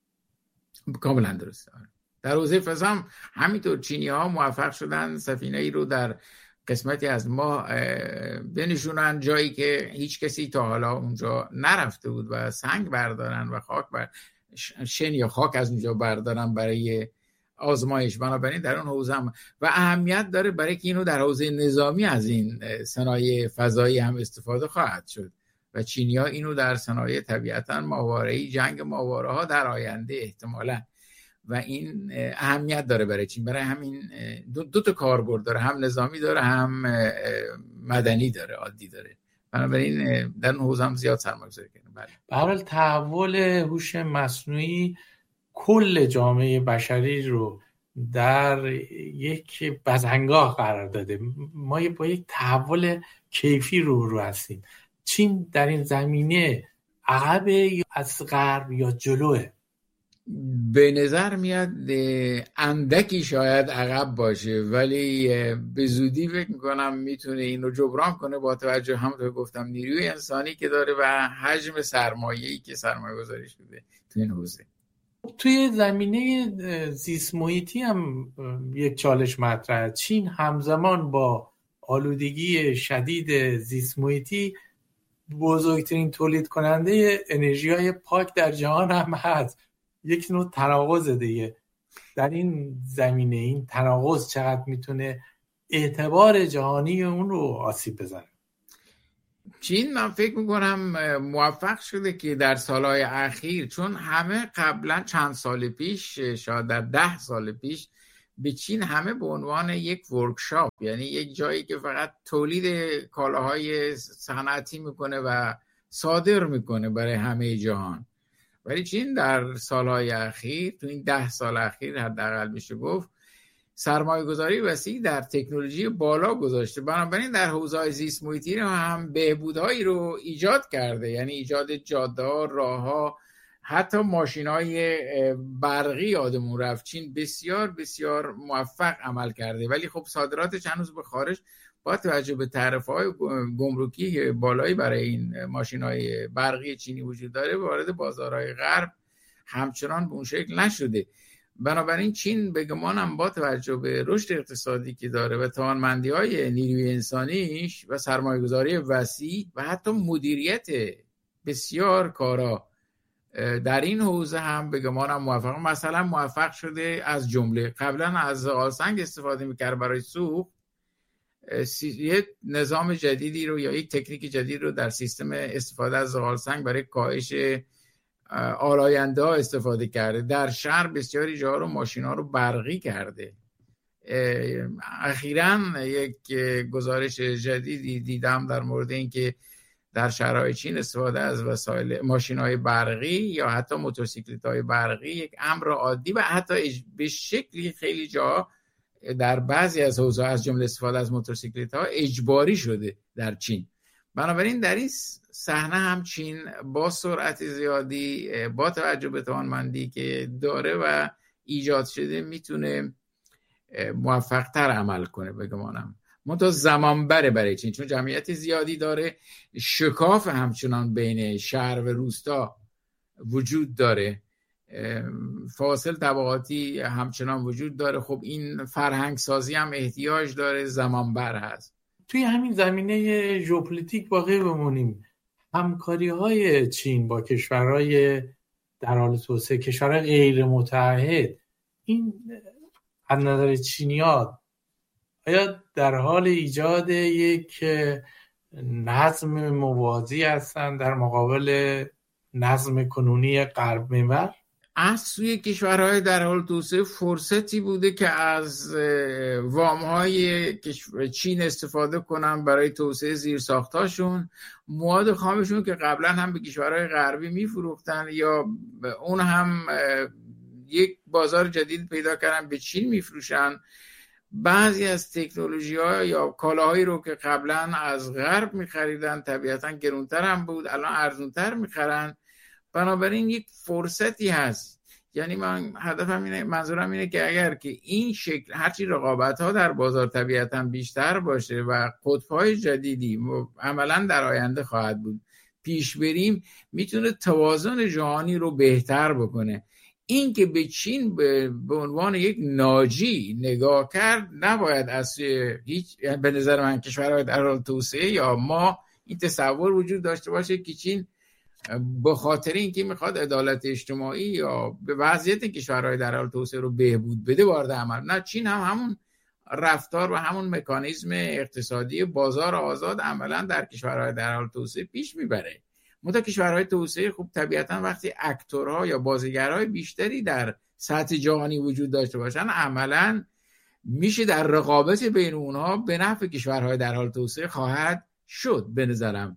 کاملا درسته. در حوزه فضا هم همینطور چینی‌ها موفق شدن سفینه‌ای رو در قسمتی از ماه بنشونن، جایی که هیچ کسی تا حالا اونجا نرفته بود، و سنگ بردارن و خاک بر شن یا خاک از اونجا بردارن برای آزمایش. بنابراین در اون حوزه هم و اهمیت داره برای که اینو در حوزه نظامی از این صنایع فضایی هم استفاده خواهد شد و چینی‌ها اینو در صنایع طبیعتاً ماهواره‌ای، جنگ ماهواره‌ها در آینده احتمالاً، و این اهمیت داره برای چین. برای همین دو, دو تا کاربرد داره، هم نظامی داره هم مدنی داره، عادی داره. بنابراین در اون حوزه هم زیاد سرمایه‌گذاری کردن. بله. به هر حال تحول هوش مصنوعی کل جامعه بشری رو در یک بزنگاه قرار داده. ما با یک تحول کیفی رو رو هستیم. چین در این زمینه عقب یا از غرب یا جلوه؟ به نظر میاد اندکی شاید عقب باشه، ولی به زودی فکر میکنم میتونه این رو جبران کنه با توجه همونطور گفتم نیروی انسانی که داره و حجم سرمایه‌ای که سرمایه گذاری شده تو این حوزه. توی زمینه زیست محیطی هم یک چالش مطرحه. چین همزمان با آلودگی شدید زیست محیطی بزرگترین تولید کننده انرژی های پاک در جهان هم هست. یک نوع تناقض دیگه در این زمینه. این تناقض چقدر میتونه اعتبار جهانی اون رو آسیب بزنه. چین من فکر میکنم موفق شده که در سالهای اخیر، چون همه قبلا چند سال پیش، شاید در ده سال پیش، به چین همه به عنوان یک ورکشاپ، یعنی یک جایی که فقط تولید کالاهای صنعتی میکنه و صادر میکنه برای همه جهان. ولی چین در سالهای اخیر، تو این ده سال اخیر حداقل میشه گفت، سرمایه گذاری وسیع در تکنولوژی بالا گذاشته. بنابراین در حوزه‌های زیست محیطی هم بهبودهایی رو ایجاد کرده، یعنی ایجاد جاده‌ها، راه‌ها، حتی ماشین‌های برقی یادمون رفت. چین بسیار بسیار موفق عمل کرده، ولی خب صادراتش هنوز به خارج با توجه به تعرفه‌های گمرکی بالایی برای این ماشین‌های برقی چینی وجود داره، وارد بازارهای غرب همچنان به اون شکل نشده. بنابراین چین به گمانم با توجه به رشد اقتصادی که داره و توانمندی‌های نیروی انسانیش و سرمایه‌گذاری وسیع و حتی مدیریت بسیار کارا در این حوزه هم به گمانم موفق مثلا موفق شده. از جمله قبلا از زغالسنگ استفاده می‌کرد برای سوخت، یک نظام جدیدی رو یا یک تکنیک جدید رو در سیستم استفاده از زغالسنگ برای کاهش آلاینده ها استفاده کرده. در شهر بسیاری جاها رو ماشینا رو برقی کرده. اخیراً یک گزارش جدیدی دیدم در مورد این که در شهرهای چین استفاده از وسایل ماشین‌های برقی یا حتی موتورسیکلت‌های برقی یک امر عادی و حتی به شکلی خیلی جا در بعضی از حوزه‌ها از جمله استفاده از موتورسیکلت‌ها اجباری شده در چین. بنابراین در این صحنه هم چین با سرعت زیادی با توجه به توانمندی که داره و ایجاد شده میتونه موفق‌تر عمل کنه بگمانم. منتها زمان بره برای چین، چون جمعیت زیادی داره، شکاف همچنان بین شهر و روستا وجود داره، فاصل طبقاتی همچنان وجود داره. خب این فرهنگ سازی هم احتیاج داره، زمان بر هست. توی همین زمینه ژئوپلیتیک باقی بمونیم. همکاری های چین با کشورهای در حال توسعه، کشورهای غیر متحد، این از نظر چینی‌ها آیا در حال ایجاد یک نظم موازی هستند در مقابل نظم کنونی غرب محور؟ از سوی کشورهای در حال توسعه فرصتی بوده که از وام‌های چین استفاده کنن برای توسعه زیرساختاشون، مواد خامشون که قبلا هم به کشورهای غربی میفروختن یا اون هم یک بازار جدید پیدا کردن به چین میفروشن. بعضی از تکنولوژی‌ها یا کالاهایی رو که قبلا از غرب می‌خریدن طبیعتاً گرانتر هم بود، الان ارزانتر می‌خرن. بنابراین یک فرصتی هست. یعنی من هدفم اینه، منظورم اینه که اگر که این شکل هرچی رقابت‌ها در بازار طبیعتاً بیشتر باشه و قطب‌های جدیدی عملاً در آینده خواهد بود پیش بریم، میتونه توازن جهانی رو بهتر بکنه. این که به چین به عنوان یک ناجی نگاه کرد نباید از هیچ، به نظر من کشورهای در حال توسعه یا ما این تصور وجود داشته باشه که چین به خاطر اینکه میخواد عدالت اجتماعی یا به وضعیت کشورهای در حال توسعه رو بهبود بده وارد عمل. نه، چین هم همون رفتار و همون مکانیزم اقتصادی بازار آزاد عملا در کشورهای در حال توسعه پیش میبره. منتها کشورهای توسعه خوب طبیعتا وقتی اکتورها یا بازیگرهای بیشتری در سطح جهانی وجود داشته باشن، عملا میشه در رقابت بین اونها به نفع کشورهای در حال توسعه خواهد شد. به نظرم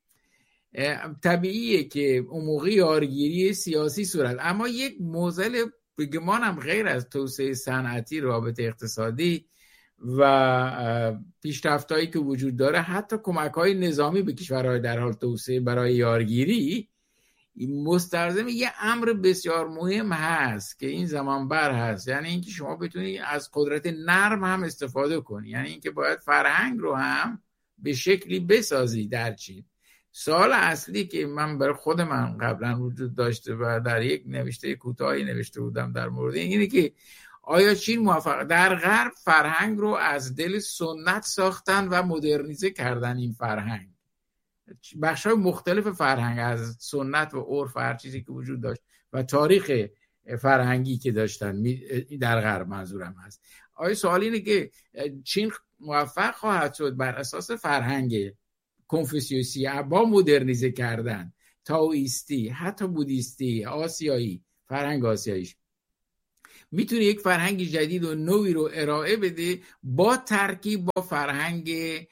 طبیعیه که اون موقع یارگیری سیاسی صورت، اما یک معضل بگمانم غیر از توسعه صنعتی، رابطه اقتصادی و پیشرفتایی که وجود داره، حتی کمک‌های نظامی به کشورهای در حال توسعه برای یارگیری، مستلزم یه امر بسیار مهم هست که این زمان بر هست. یعنی اینکه شما بتونی از قدرت نرم هم استفاده کنی، یعنی اینکه باید فرهنگ رو هم به شکلی بسازی در چین. سوال اصلی که من برای خود من قبلا وجود داشته و در یک نوشته کوتاهی نوشته بودم در مورد این، اینه که آیا چین موفق در غرب فرهنگ رو از دل سنت ساختن و مدرنیزه کردن این فرهنگ بخش‌های مختلف فرهنگ، از سنت و عرف هر چیزی که وجود داشت و تاریخ فرهنگی که داشتن در غرب منظورم هست. آیا سوال اینه که چین موفق خواهد شد بر اساس فرهنگ کنفوسیوسی با مدرنیزه کردن تائویستی، حتی بودیستی، آسیایی، فرهنگ آسیاییش، میتونه یک فرهنگ جدید و نوعی رو ارائه بده با ترکیب با فرهنگ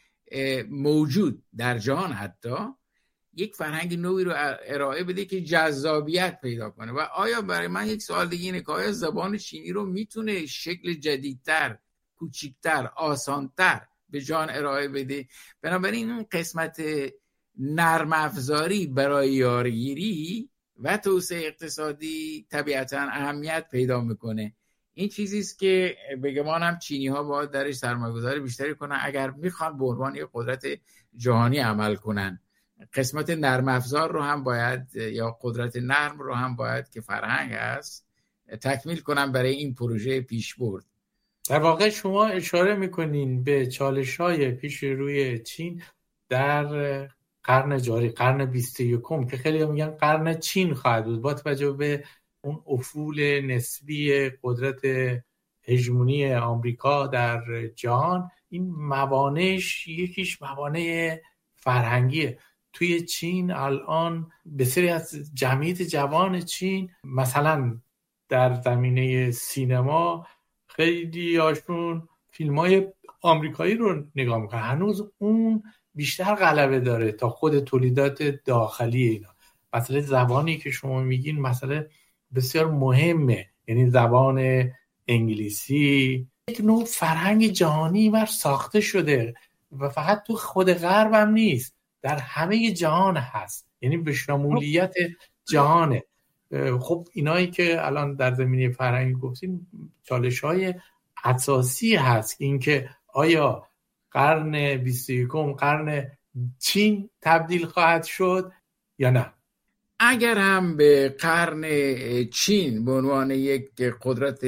موجود در جهان، حتی یک فرهنگ نوعی رو ارائه بده که جذابیت پیدا کنه؟ و آیا برای من یک سوال دیگه اینه که آیا زبان چینی رو میتونه شکل جدیدتر، کوچیکتر، آسانتر به جهان ارائه بده؟ بنابراین این قسمت نرم افزاری برای یارگیری و توسعه اقتصادی طبیعتاً اهمیت پیدا میکنه. این چیزی است که به گمان هم چینی ها باید درش سرمایه‌گذاری بیشتری کنن اگر میخوان به عنوان یک قدرت جهانی عمل کنن. قسمت نرم افزار رو هم باید، یا قدرت نرم رو هم باید که فرهنگ هست، تکمیل کنن برای این پروژه پیشبرد. در واقع شما اشاره میکنین به چالش‌های پیش روی چین در قرن جاری، قرن بیست و یکم، که خیلی میگن قرن چین خواهد بود با توجه به اون افول نسبی قدرت هژمونی آمریکا در جهان. این موانعش یکیش موانع فرهنگیه. توی چین الان بسیاری از جمعیت جوان چین مثلا در زمینه سینما خیلی هاشون فیلم های آمریکایی رو نگاه میکنن. هنوز اون بیشتر غلبه داره تا خود تولیدات داخلی اینا. مسئله زبانی که شما میگین مسئله بسیار مهمه، یعنی زبان انگلیسی یک نوع فرهنگ جهانی بر ساخته شده و فقط تو خود غرب هم نیست، در همه جهان هست، یعنی به شمولیت جهانه. خب اینایی که الان در زمینه فرهنگی گفتیم چالش‌های اساسی هست، اینکه آیا قرن بیست و یکم قرن چین تبدیل خواهد شد یا نه. اگر هم به قرن چین به عنوان یک قدرت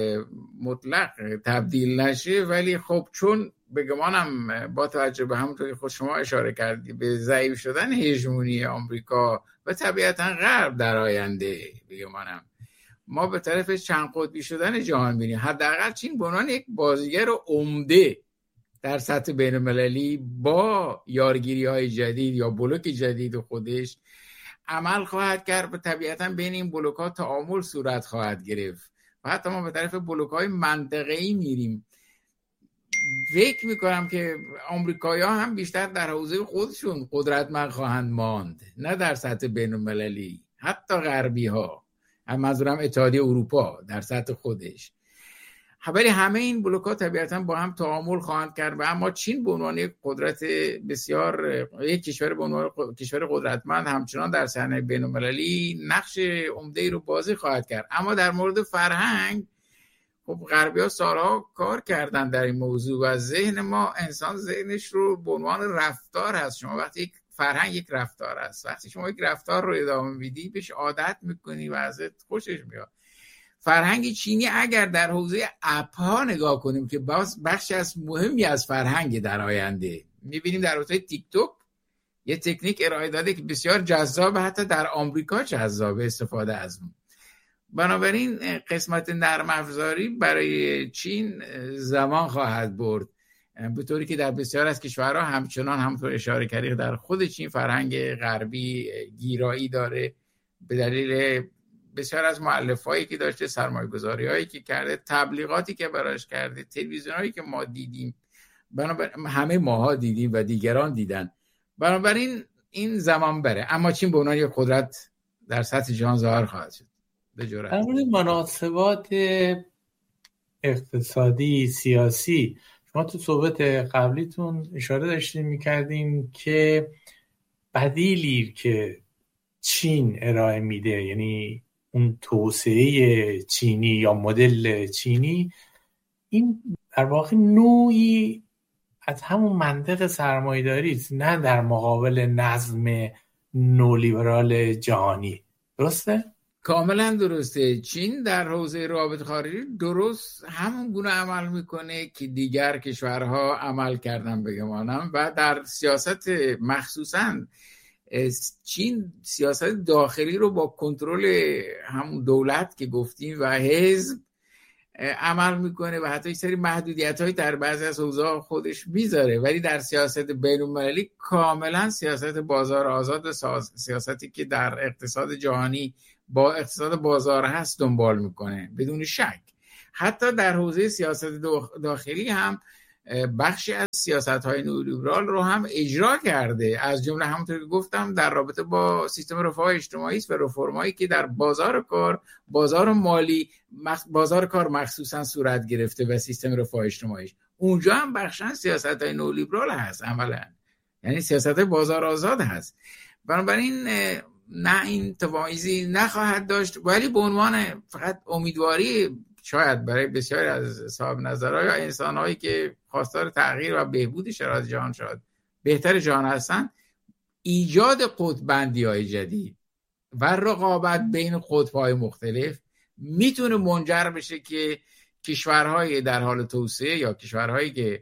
مطلق تبدیل نشه، ولی خب چون به گمانم با توجه به همونطور که خود شما اشاره کردی به ضعیف شدن هژمونی آمریکا و طبیعتا غرب در آینده، به گمانم ما به طرف چند قطبی شدن جهان میریم. حداقل چین به عنوان یک بازیگر عمده در سطح بین المللی با یارگیری‌های جدید یا بلوک جدید خودش عمل خواهد کرد و طبیعتاً بین این بلوک‌ها تعامل صورت خواهد گرفت و حتی ما به طرف بلوک‌های منطقه‌ای میریم. فکر میکنم که آمریکایی‌ها هم بیشتر در حوزه خودشون قدرتمند خواهند ماند، نه در سطح بین المللی. حتی غربی‌ها، هم منظورم اتحادیه اروپا در سطح خودش، ولی همه این بلوک‌ها طبیعتاً با هم تعامل خواهند کرد. و اما چین به عنوان یک قدرت بسیار، یک کشور به عنوان کشور قدرتمند همچنان در صحنه بین‌المللی نقش عمده‌ای رو بازی خواهد کرد. اما در مورد فرهنگ، خب غربی‌ها سالها کار کردن در این موضوع و ذهن ما، انسان ذهنش رو به عنوان رفتار هست. شما وقتی یک فرهنگ یک رفتار هست، وقتی شما یک رفتار رو ادامه میدی بهش عادت میکنی و ازت خوشش میاد. فرهنگ چینی اگر در حوزه اپ ها نگاه کنیم که باز بخشی از مهمی از فرهنگ در آینده، میبینیم در حوزه تیک توک یه تکنیک ارائه داده که بسیار جذاب، حتی در آمریکا جذاب استفاده از اون. بنابراین قسمت نرم افزاری برای چین زمان خواهد برد، به طوری که در بسیار از کشورها همچنان همونطور اشاره کردی در خود چین فرهنگ غربی گیرایی داره به دلیل بسیار از مؤلفهایی که داشته، سرمایه‌گذاری‌هایی که کرده، تبلیغاتی که براش کرده، تلویزیونایی که ما دیدیم، بنابراین همه ماها دیدیم و دیگران دیدن. بنابراین این زمان بره، اما چین به عنوان یک قدرت در سطح جهان ظاهر خواهد شد. به جرات در مورد مناسبات اقتصادی سیاسی، شما تو صحبت قبلیتون اشاره داشتین می‌کردین که بدیلی که چین ارائه میده، یعنی اون توسعه چینی یا مدل چینی، این در واقع نوعی از همون منطق سرمایه‌داری است، نه در مقابل نظم نولیبرال جهانی. درسته؟ کاملا درسته. چین در حوزه روابط خارجی درست همون گونه عمل میکنه که دیگر کشورها عمل کردن بگمانم، و در سیاست مخصوصا چین سیاست داخلی رو با کنترل همون دولت که گفتیم و حزب عمل میکنه و حتی یک سری محدودیت‌های در بعضی از حوزه‌ها خودش میذاره، ولی در سیاست بین‌المللی کاملا سیاست بازار آزاد و سیاستی که در اقتصاد جهانی با اقتصاد بازار هست دنبال میکنه بدون شک. حتی در حوزه سیاست داخلی هم بخشی از سیاست‌های نئولیبرال رو هم اجرا کرده، از جمله همونطور که گفتم در رابطه با سیستم رفاه اجتماعی و رفرمایی که در بازار کار، بازار مالی، بازار کار مخصوصا صورت گرفته و سیستم رفاه اجتماعی اونجا هم بخشن سیاست‌های نئولیبرال هست عملاً، یعنی سیاست بازار آزاد هست. بنابراین نه این تبعیضی نخواهد داشت، ولی به عنوان فقط امیدواری شاید برای بسیاری از صاحب نظرها یا انسان‌هایی که خواستار تغییر و بهبود شرایط جهان شاید بهتر جهان هستن، ایجاد قطب‌بندی‌های جدید و رقابت بین قطب‌های مختلف میتونه منجر بشه که کشورهای در حال توسعه یا کشورهایی که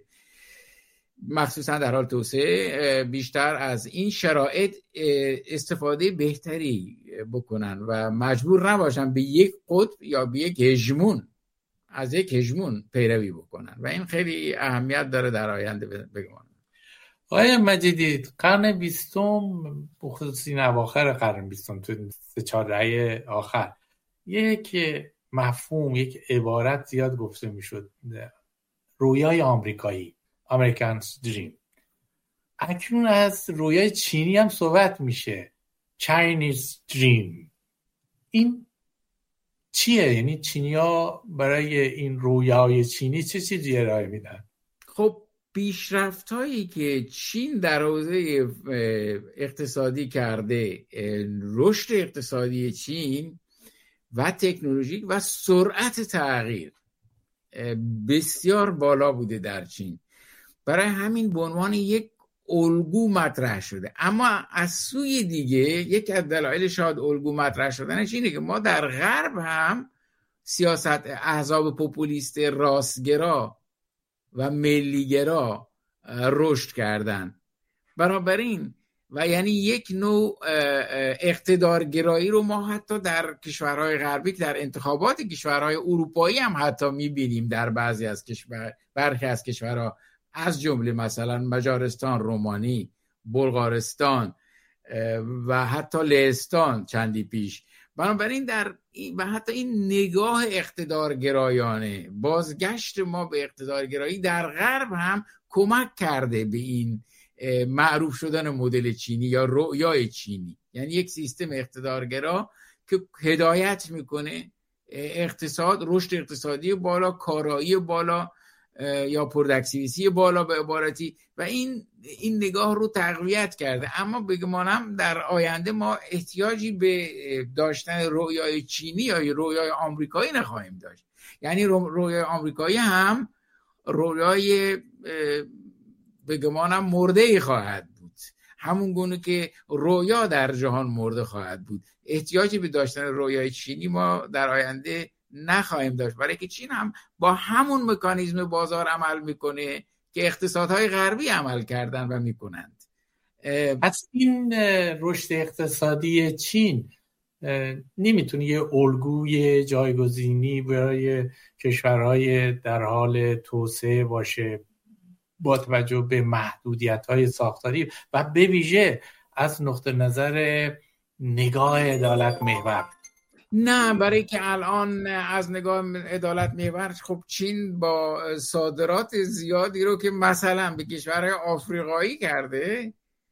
مخصوصا در حال توسعه بیشتر از این شرایط استفاده بهتری بکنن و مجبور نباشن به یک قطب یا به یک هژمون از یک هژمون پیروی بکنن و این خیلی اهمیت داره در آینده بگم. آقای مجیدی، قرن بیستم بخصوص این اواخر قرن بیستم تو سه چهار دهه آخر یک مفهوم، یک عبارت زیاد گفته میشد، رویای آمریکایی، American's Dream. اکنون از رویای چینی هم صحبت میشه، Chinese Dream. این چیه؟ یعنی چینی‌ها برای این رویای چینی چه چیزی ارائه میدن؟ خب پیشرفت‌هایی که چین در حوزه اقتصادی کرده، رشد اقتصادی چین و تکنولوژیک و سرعت تغییر بسیار بالا بوده در چین، برای همین به عنوان یک الگو مطرح شده. اما از سوی دیگه یک از دلایل شاید الگو مطرح شدنش اینه که ما در غرب هم سیاست احزاب پوپولیست راستگرا و ملیگرا رشد کردن، بنابراین و یعنی یک نوع اقتدارگرایی رو ما حتی در کشورهای غربی، در انتخابات کشورهای اروپایی هم حتی میبینیم در بعضی از کشور، برخی از کشورها از جمله مثلا مجارستان، رومانی، بلغارستان و حتی لهستان چندی پیش. بنابراین در و حتی این نگاه اقتدارگرایانه، بازگشت ما به اقتدارگرایی در غرب هم کمک کرده به این معروف شدن مدل چینی یا رویای چینی، یعنی یک سیستم اقتدارگرا که هدایت میکنه اقتصاد، رشد اقتصادی بالا، کارایی بالا یا پروداکتیویتی بالا به عبارتی، و این این نگاه رو تقویت کرده. اما بگمانم در آینده ما احتیاجی به داشتن رویای چینی یا رویای آمریکایی نخواهیم داشت. یعنی رویای آمریکایی هم رویای بگمانم مرده‌ای خواهد بود، همون گونه که رویا در جهان مرده خواهد بود. احتیاجی به داشتن رویای چینی ما در آینده نخواهیم داشت، برای که چین هم با همون مکانیزم بازار عمل میکنه که اقتصادهای غربی عمل کردن و میکنند. پس این رشد اقتصادی چین نمیتونه یه الگوی جایگزینی برای کشورهای در حال توسعه باشه با توجه به محدودیت‌های ساختاری و به ویژه از نقطه نظر نگاه عدالت محور؟ نه، برای که الان از نگاه عدالت محور خب چین با صادرات زیادی رو که مثلا به کشورهای آفریقایی کرده،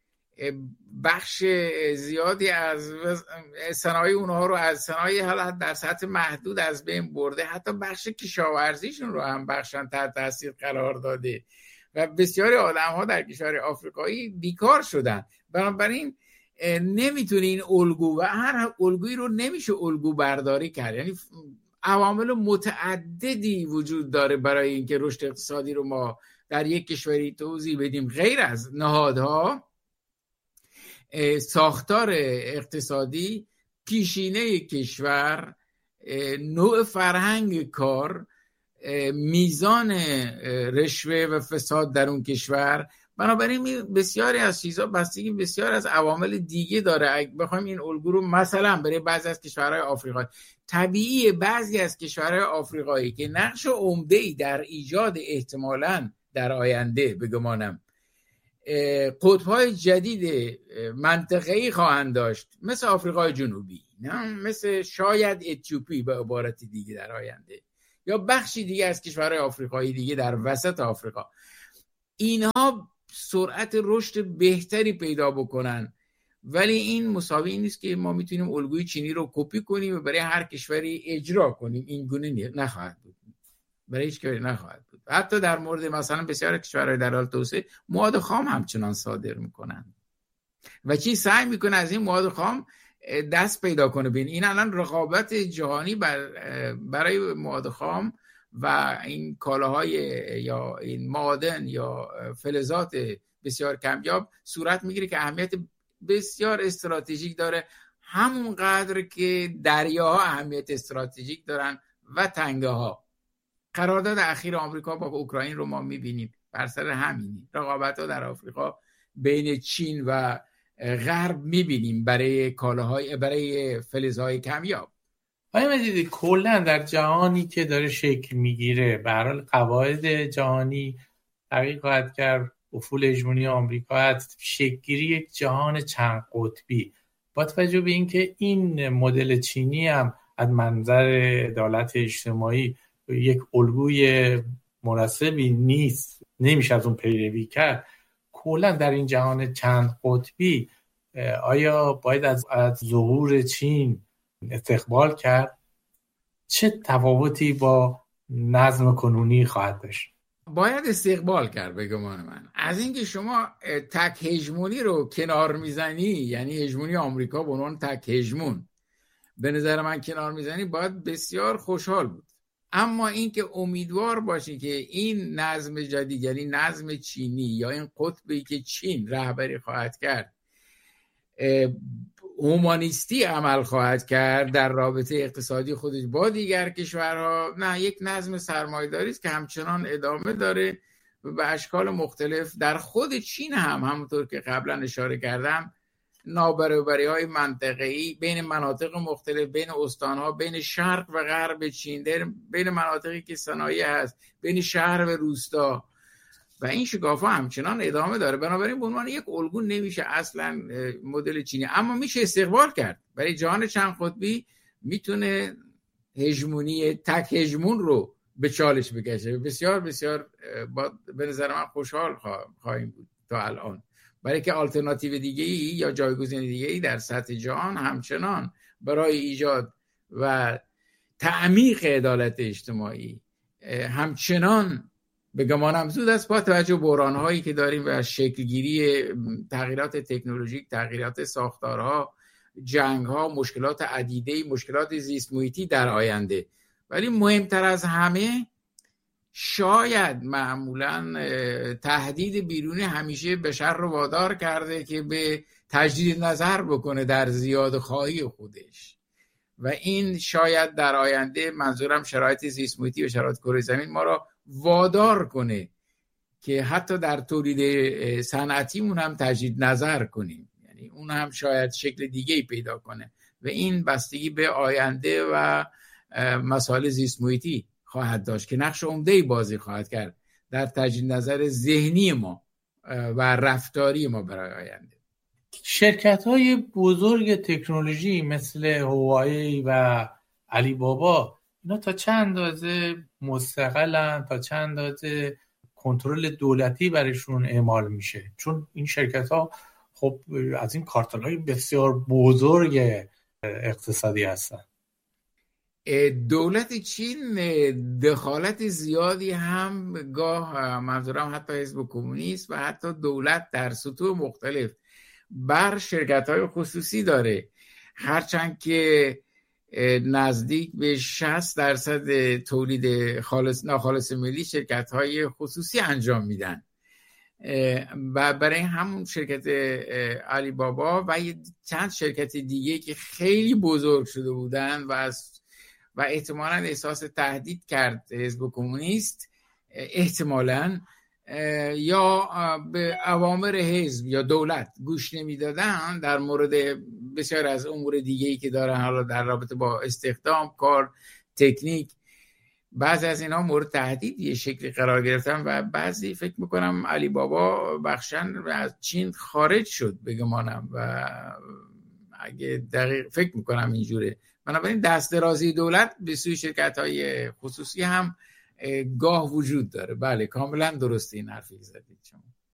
بخش زیادی از صنایع اونها رو از صنایع حالت در سطح محدود از بین برده، حتی بخش کشاورزیشون رو هم بخشن تحت تاثیر قرار داده و بسیاری آدم ها در کشور آفریقایی بیکار شدن. بنابراین نمیتونه این الگو و هر الگویی رو نمیشه الگو برداری کرد. یعنی عوامل متعددی وجود داره برای اینکه رشد اقتصادی رو ما در یک کشوری توضیح بدیم، غیر از نهادها، ساختار اقتصادی، پیشینه کشور، نوع فرهنگ کار، میزان رشوه و فساد در اون کشور. بنابراین بسیاری از چیزها بستگی بسیار از عوامل دیگه داره. اگه بخوایم این الگو رو مثلا برای بعضی از کشورهای آفریقایی، طبیعیه بعضی از کشورهای آفریقایی که نقش عمده‌ای در ایجاد احتمالاً در آینده بگمانم قطب‌های جدید منطقه‌ای خواهند داشت، مثل آفریقای جنوبی، نه مثل شاید اتیوپی به عبارت دیگه در آینده، یا بخشی دیگه از کشورهای آفریقایی دیگه در وسط آفریقا، اینها سرعت رشد بهتری پیدا بکنن. ولی این مساوی نیست که ما میتونیم الگوی چینی رو کپی کنیم و برای هر کشوری اجرا کنیم. این گونه نخواهد بود، برای هیچ کشوری نخواهد بود. حتی در مورد مثلا بسیار کشورهای در حال توسعه مواد خام همچنان صادر میکنن و چین سعی میکنه از این مواد خام دست پیدا کنه. ببین این الان رقابت جهانی بر برای مواد خام و این کالاهای یا این معادن یا فلزات بسیار کمیاب صورت میگیره که اهمیت بسیار استراتژیک داره، همون قدر که دریاها اهمیت استراتژیک دارن و تنگه ها. قرارداد اخیر آمریکا با اوکراین رو ما میبینیم بر سر همینی. رقابت ها در آفریقا بین چین و غرب میبینیم برای کالاهای برای فلزهای کمیاب. آیا مجیدی کلا در جهانی که داره شکل میگیره، به هر حال قواعد جهانی تغییر خواهد کرد، افول هژمونی آمریکا هست، شکل‌گیری یک جهان چند قطبی، با توجه به اینکه این مدل چینی هم از منظر عدالت اجتماعی یک الگوی مناسبی نیست، نمیشه از اون پیروی کرد، کلا در این جهان چند قطبی آیا باید از, از ظهور چین استقبال کرد؟ چه تفاوتی با نظم کنونی خواهد داشت؟ باید استقبال کرد به گمان من. از اینکه شما تک هژمونی رو کنار میزنی، یعنی هژمونی آمریکا به عنوان تک هژمون به نظر من کنار میزنی، باید بسیار خوشحال بود. اما اینکه امیدوار باشی که این نظم جدید، یعنی نظم چینی یا این قطبی که چین رهبری خواهد کرد، هومانیستی عمل خواهد کرد در رابطه اقتصادی خودش با دیگر کشورها، نه، یک نظم سرمایه‌داری است که همچنان ادامه داره و به اشکال مختلف. در خود چین هم همونطور که قبلا اشاره کردم نابرابری‌های منطقه‌ای بین مناطق مختلف، بین استان‌ها، بین شرق و غرب چین، بین مناطقی که صنایع هست، بین شهر و روستا، و این شکاف‌ها همچنان ادامه داره. بنابراین به عنوان یک الگو نمیشه اصلا مدل چینی، اما میشه استقبال کرد. برای جهان چند قطبی میتونه هژمونی تک هژمون رو به چالش بکشه. بسیار بسیار به نظر من خوشحال خواهیم بود تا الان، برای که آلترناتیو دیگه ای یا جایگزین دیگه ای در سطح جهان همچنان برای ایجاد و تعمیق عدالت اجتماعی همچنان به گمانم زود است، با توجه به بحران‌هایی که داریم و شکلگیری تغییرات تکنولوژیک، تغییرات ساختارها، جنگ‌ها، مشکلات عدیده‌ای، مشکلات زیست محیطی در آینده. ولی مهمتر از همه شاید معمولاً تهدید بیرونی همیشه بشر رو وادار کرده که به تجدید نظر بکنه در زیاده خواهی خودش، و این شاید در آینده، منظورم شرایط زیست محیطی و شرایط کره زمین، ما را وادار کنه که حتی در تولید صنعتیمون هم تجدید نظر کنیم، یعنی اون هم شاید شکل دیگه‌ای پیدا کنه و این بستگی به آینده و مسائل زیست محیطی خواهد داشت که نقش عمده‌ای بازی خواهد کرد در تجدید نظر ذهنی ما و رفتاری ما برای آینده. شرکت‌های بزرگ تکنولوژی مثل هوایی و علی بابا، اینا تا چند اندازه مستقلن، تا چند اندازه کنترل دولتی برشون اعمال میشه؟ چون این شرکت‌ها خب از این کارتل‌های بسیار بزرگ اقتصادی هستن. دولت چین دخالت زیادی هم گاه، منظورم حتی حزب کمونیست و حتی دولت در سطوح مختلف، بر شرکت‌های خصوصی داره، هرچند که نزدیک به شصت درصد تولید خالص ناخالص ملی شرکت‌های خصوصی انجام میدن. و برای همون شرکت علی بابا و چند شرکت دیگه که خیلی بزرگ شده بودن و از و احتمالاً احساس تهدید کرد حزب کمونیست، احتمالاً یا به اوامر حزب یا دولت گوش نمیدادن در مورد بسیار از امور دیگه‌ای که دارن، حالا در رابطه با استخدام، کار، تکنیک. بعضی از اینا مورد تهدید یه شکلی قرار گرفتن و بعضی فکر میکنم علی بابا بخشن و از چین خارج شد بگمانم و اگه دقیق فکر میکنم اینجوره. بنابراین دست درازی دولت به سوی شرکت‌های خصوصی هم گاه وجود داره. بله کاملا درسته این حرفی که زدید شما.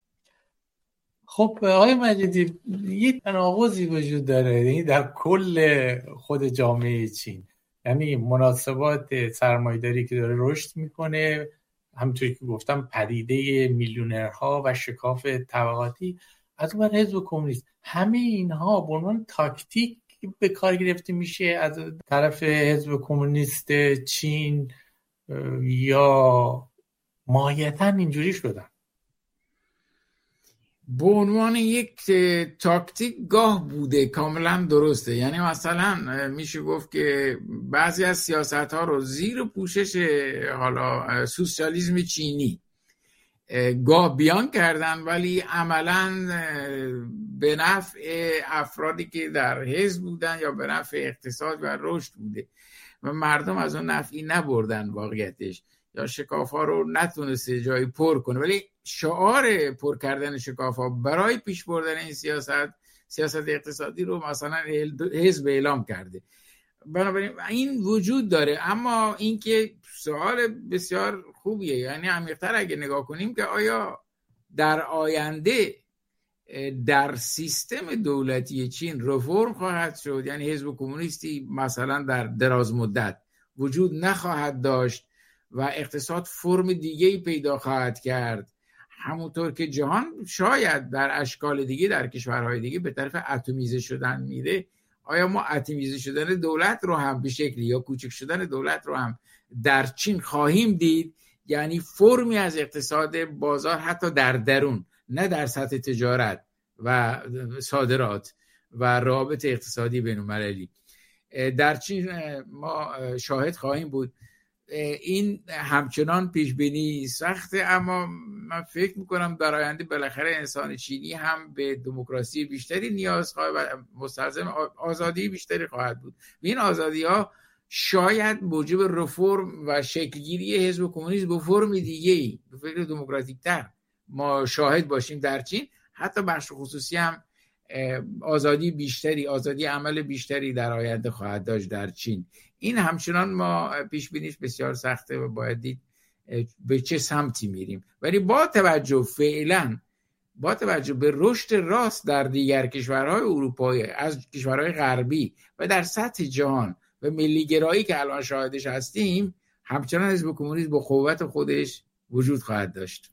خب آقای مجیدی، یه تناقضی وجود داره یعنی در کل خود جامعه چین، یعنی مناسبات سرمایه‌داری که داره رشد میکنه، همونطوری که گفتم پدیده میلیونرها و شکاف طبقاتی، از اون حزب کمونیست، همه اینها به عنوان تاکتیک به کار گرفته میشه از طرف حزب کمونیست چین یا ماهیتاً اینجوری شدن؟ به عنوان یک تاکتیک گاه بوده، کاملا درسته. یعنی مثلا میشه گفت که بعضی از سیاست ها رو زیر پوشش حالا سوسیالیسم چینی گاه بیان کردن، ولی عملا به نفع افرادی که در حزب بودن یا به نفع اقتصاد و رشد بوده و مردم از اون نفعی نبردن واقعیتش، یا شکاف‌ها رو نتونسته جایی پر کنه. ولی شعار پر کردن شکاف‌ها برای پیش بردن این سیاست سیاست اقتصادی رو مثلا حزب اعلام کرده. بنابراین این وجود داره. اما اینکه سوال بسیار خوبیه، یعنی عمیق‌تر اگه نگاه کنیم که آیا در آینده در سیستم دولتی چین رفرم خواهد شد، یعنی حزب کمونیستی مثلا در دراز مدت وجود نخواهد داشت و اقتصاد فرم دیگه‌ای پیدا خواهد کرد، همونطور که جهان شاید در اشکال دیگه در کشورهای دیگه به طرف اتمیزه شدن میره، آیا ما اتمیزه شدن دولت رو هم به شکلی یا کوچک شدن دولت رو هم در چین خواهیم دید؟ یعنی فرمی از اقتصاد بازار حتی در درون، نه در سطح تجارت و صادرات و روابط اقتصادی بین‌المللی، در چین ما شاهد خواهیم بود. این همچنان پیش بینی سخته، اما من فکر میکنم در آینده بالاخره انسان چینی هم به دموکراسی بیشتری نیاز خواهد و مستلزم آزادی بیشتری خواهد بود. این آزادی ها شاید موجب رفرم و شکلگیری حزب کمونیست به فرم دیگه‌ای به فکر دموکراتیک تر ما شاهد باشیم در چین. حتی بخش خصوصی هم آزادی بیشتری، آزادی عمل بیشتری در آینده خواهد داشت در چین. این همچنان ما پیش بینیش بسیار سخته و باید دید به چه سمتی میریم. ولی با توجه فعلا با توجه به رشد راست در دیگر کشورهای اروپایی، از کشورهای غربی و در سطح جهان و ملیگرایی که الان شاهدش هستیم، همچنان حزب کمونیست با قوت خودش وجود خواهد داشت.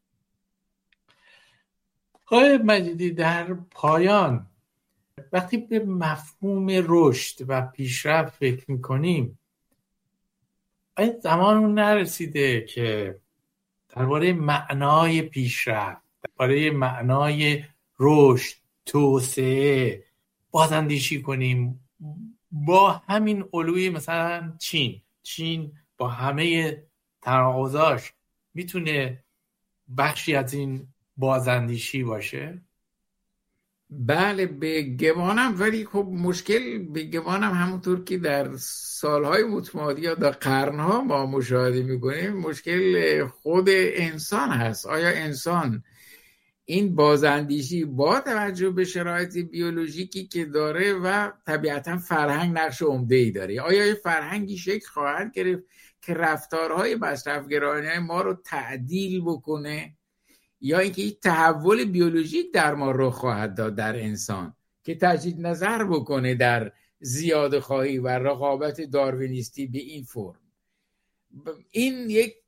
آقای مجیدی، در پایان وقتی به مفهوم رشد و پیشرفت فکر میکنیم، آیا زمان اون نرسیده که درباره معنای پیشرفت، درباره معنای رشد، توسعه بازاندیشی کنیم با همین الگوی مثلا چین؟ چین با همه تناقضاش میتونه بخشی از این بازاندیشی باشه؟ بله به گمانم، ولی خب مشکل به گمانم همونطور که در سالهای متمادی یا در قرنها ما مشاهده میکنیم، مشکل خود انسان هست. آیا انسان این بازاندیشی با توجه به شرایط بیولوژیکی که داره و طبیعتا فرهنگ نقش عمده‌ای داره، آیا این فرهنگی شکل خواهد گرفت که رفتارهای مصرفگرایانه ما رو تعدیل بکنه، یا اینکه این تحول بیولوژیک در ما رخ خواهد داد در انسان که تجدید نظر بکنه در زیاده خواهی و رقابت داروینیستی به این فرم؟ این یک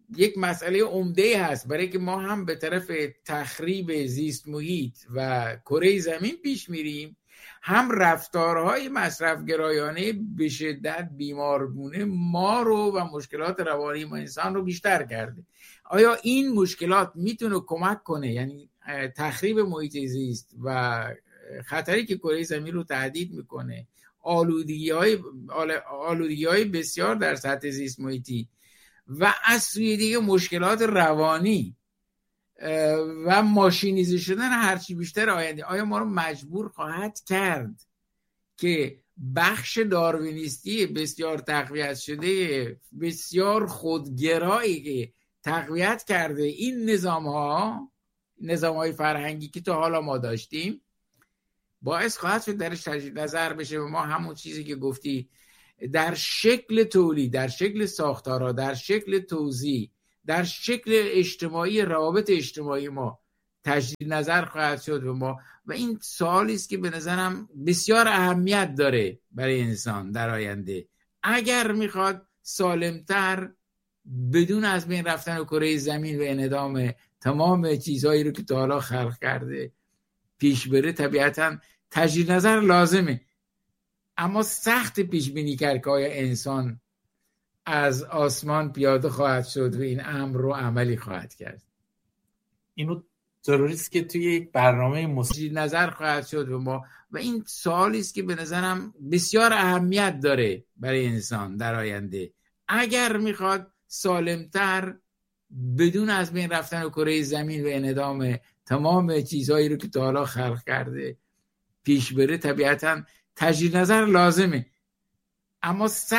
یک مسئله عمده هست برای که ما هم به طرف تخریب زیست محیط و کره زمین پیش میریم، هم رفتارهای مصرفگرایانه به شدت بیمارگونه ما رو و مشکلات روانی ما انسان رو بیشتر کرده. آیا این مشکلات میتونه کمک کنه، یعنی تخریب محیط زیست و خطری که کره زمین رو تهدید میکنه، آلودگی های آلودگی های بسیار در سطح زیست محیطی و از سوی دیگه مشکلات روانی و ماشینیزه شدن هرچی بیشتر آینده، آیا ما رو مجبور خواهد کرد که بخش داروینیستی بسیار تقویت شده، بسیار خودگرایی که تقویت کرده این نظام ها، نظام های فرهنگی که تا حالا ما داشتیم، باعث خواهد شد درش تجدید نظر بشه و ما همون چیزی که گفتی در شکل تولید، در شکل ساختارها، در شکل توزیع، در شکل اجتماعی، روابط اجتماعی ما تجدید نظر خواهد شد و ما و این سوالی است که به نظرم بسیار اهمیت داره برای انسان در آینده اگر میخواد سالمتر بدون از بین رفتن کره زمین و انهدام تمام چیزهایی رو که تا حالا خلق کرده پیش بره. طبیعتا تجدید نظر لازمه، اما سخت پیش بینی کرد که آیا انسان از آسمان پیاده خواهد شد و این امر رو عملی خواهد کرد. اینو ضروری است که توی یک برنامه تجدید نظر خواهد شد و ما و این سوالی است که به نظرم بسیار اهمیت داره برای انسان در آینده اگر میخواد سالمتر بدون از بین رفتن کره زمین و انهدام تمام چیزهایی رو که تا حالا خلق کرده پیش بره. طبیعتا تجدید نظر لازمه، اما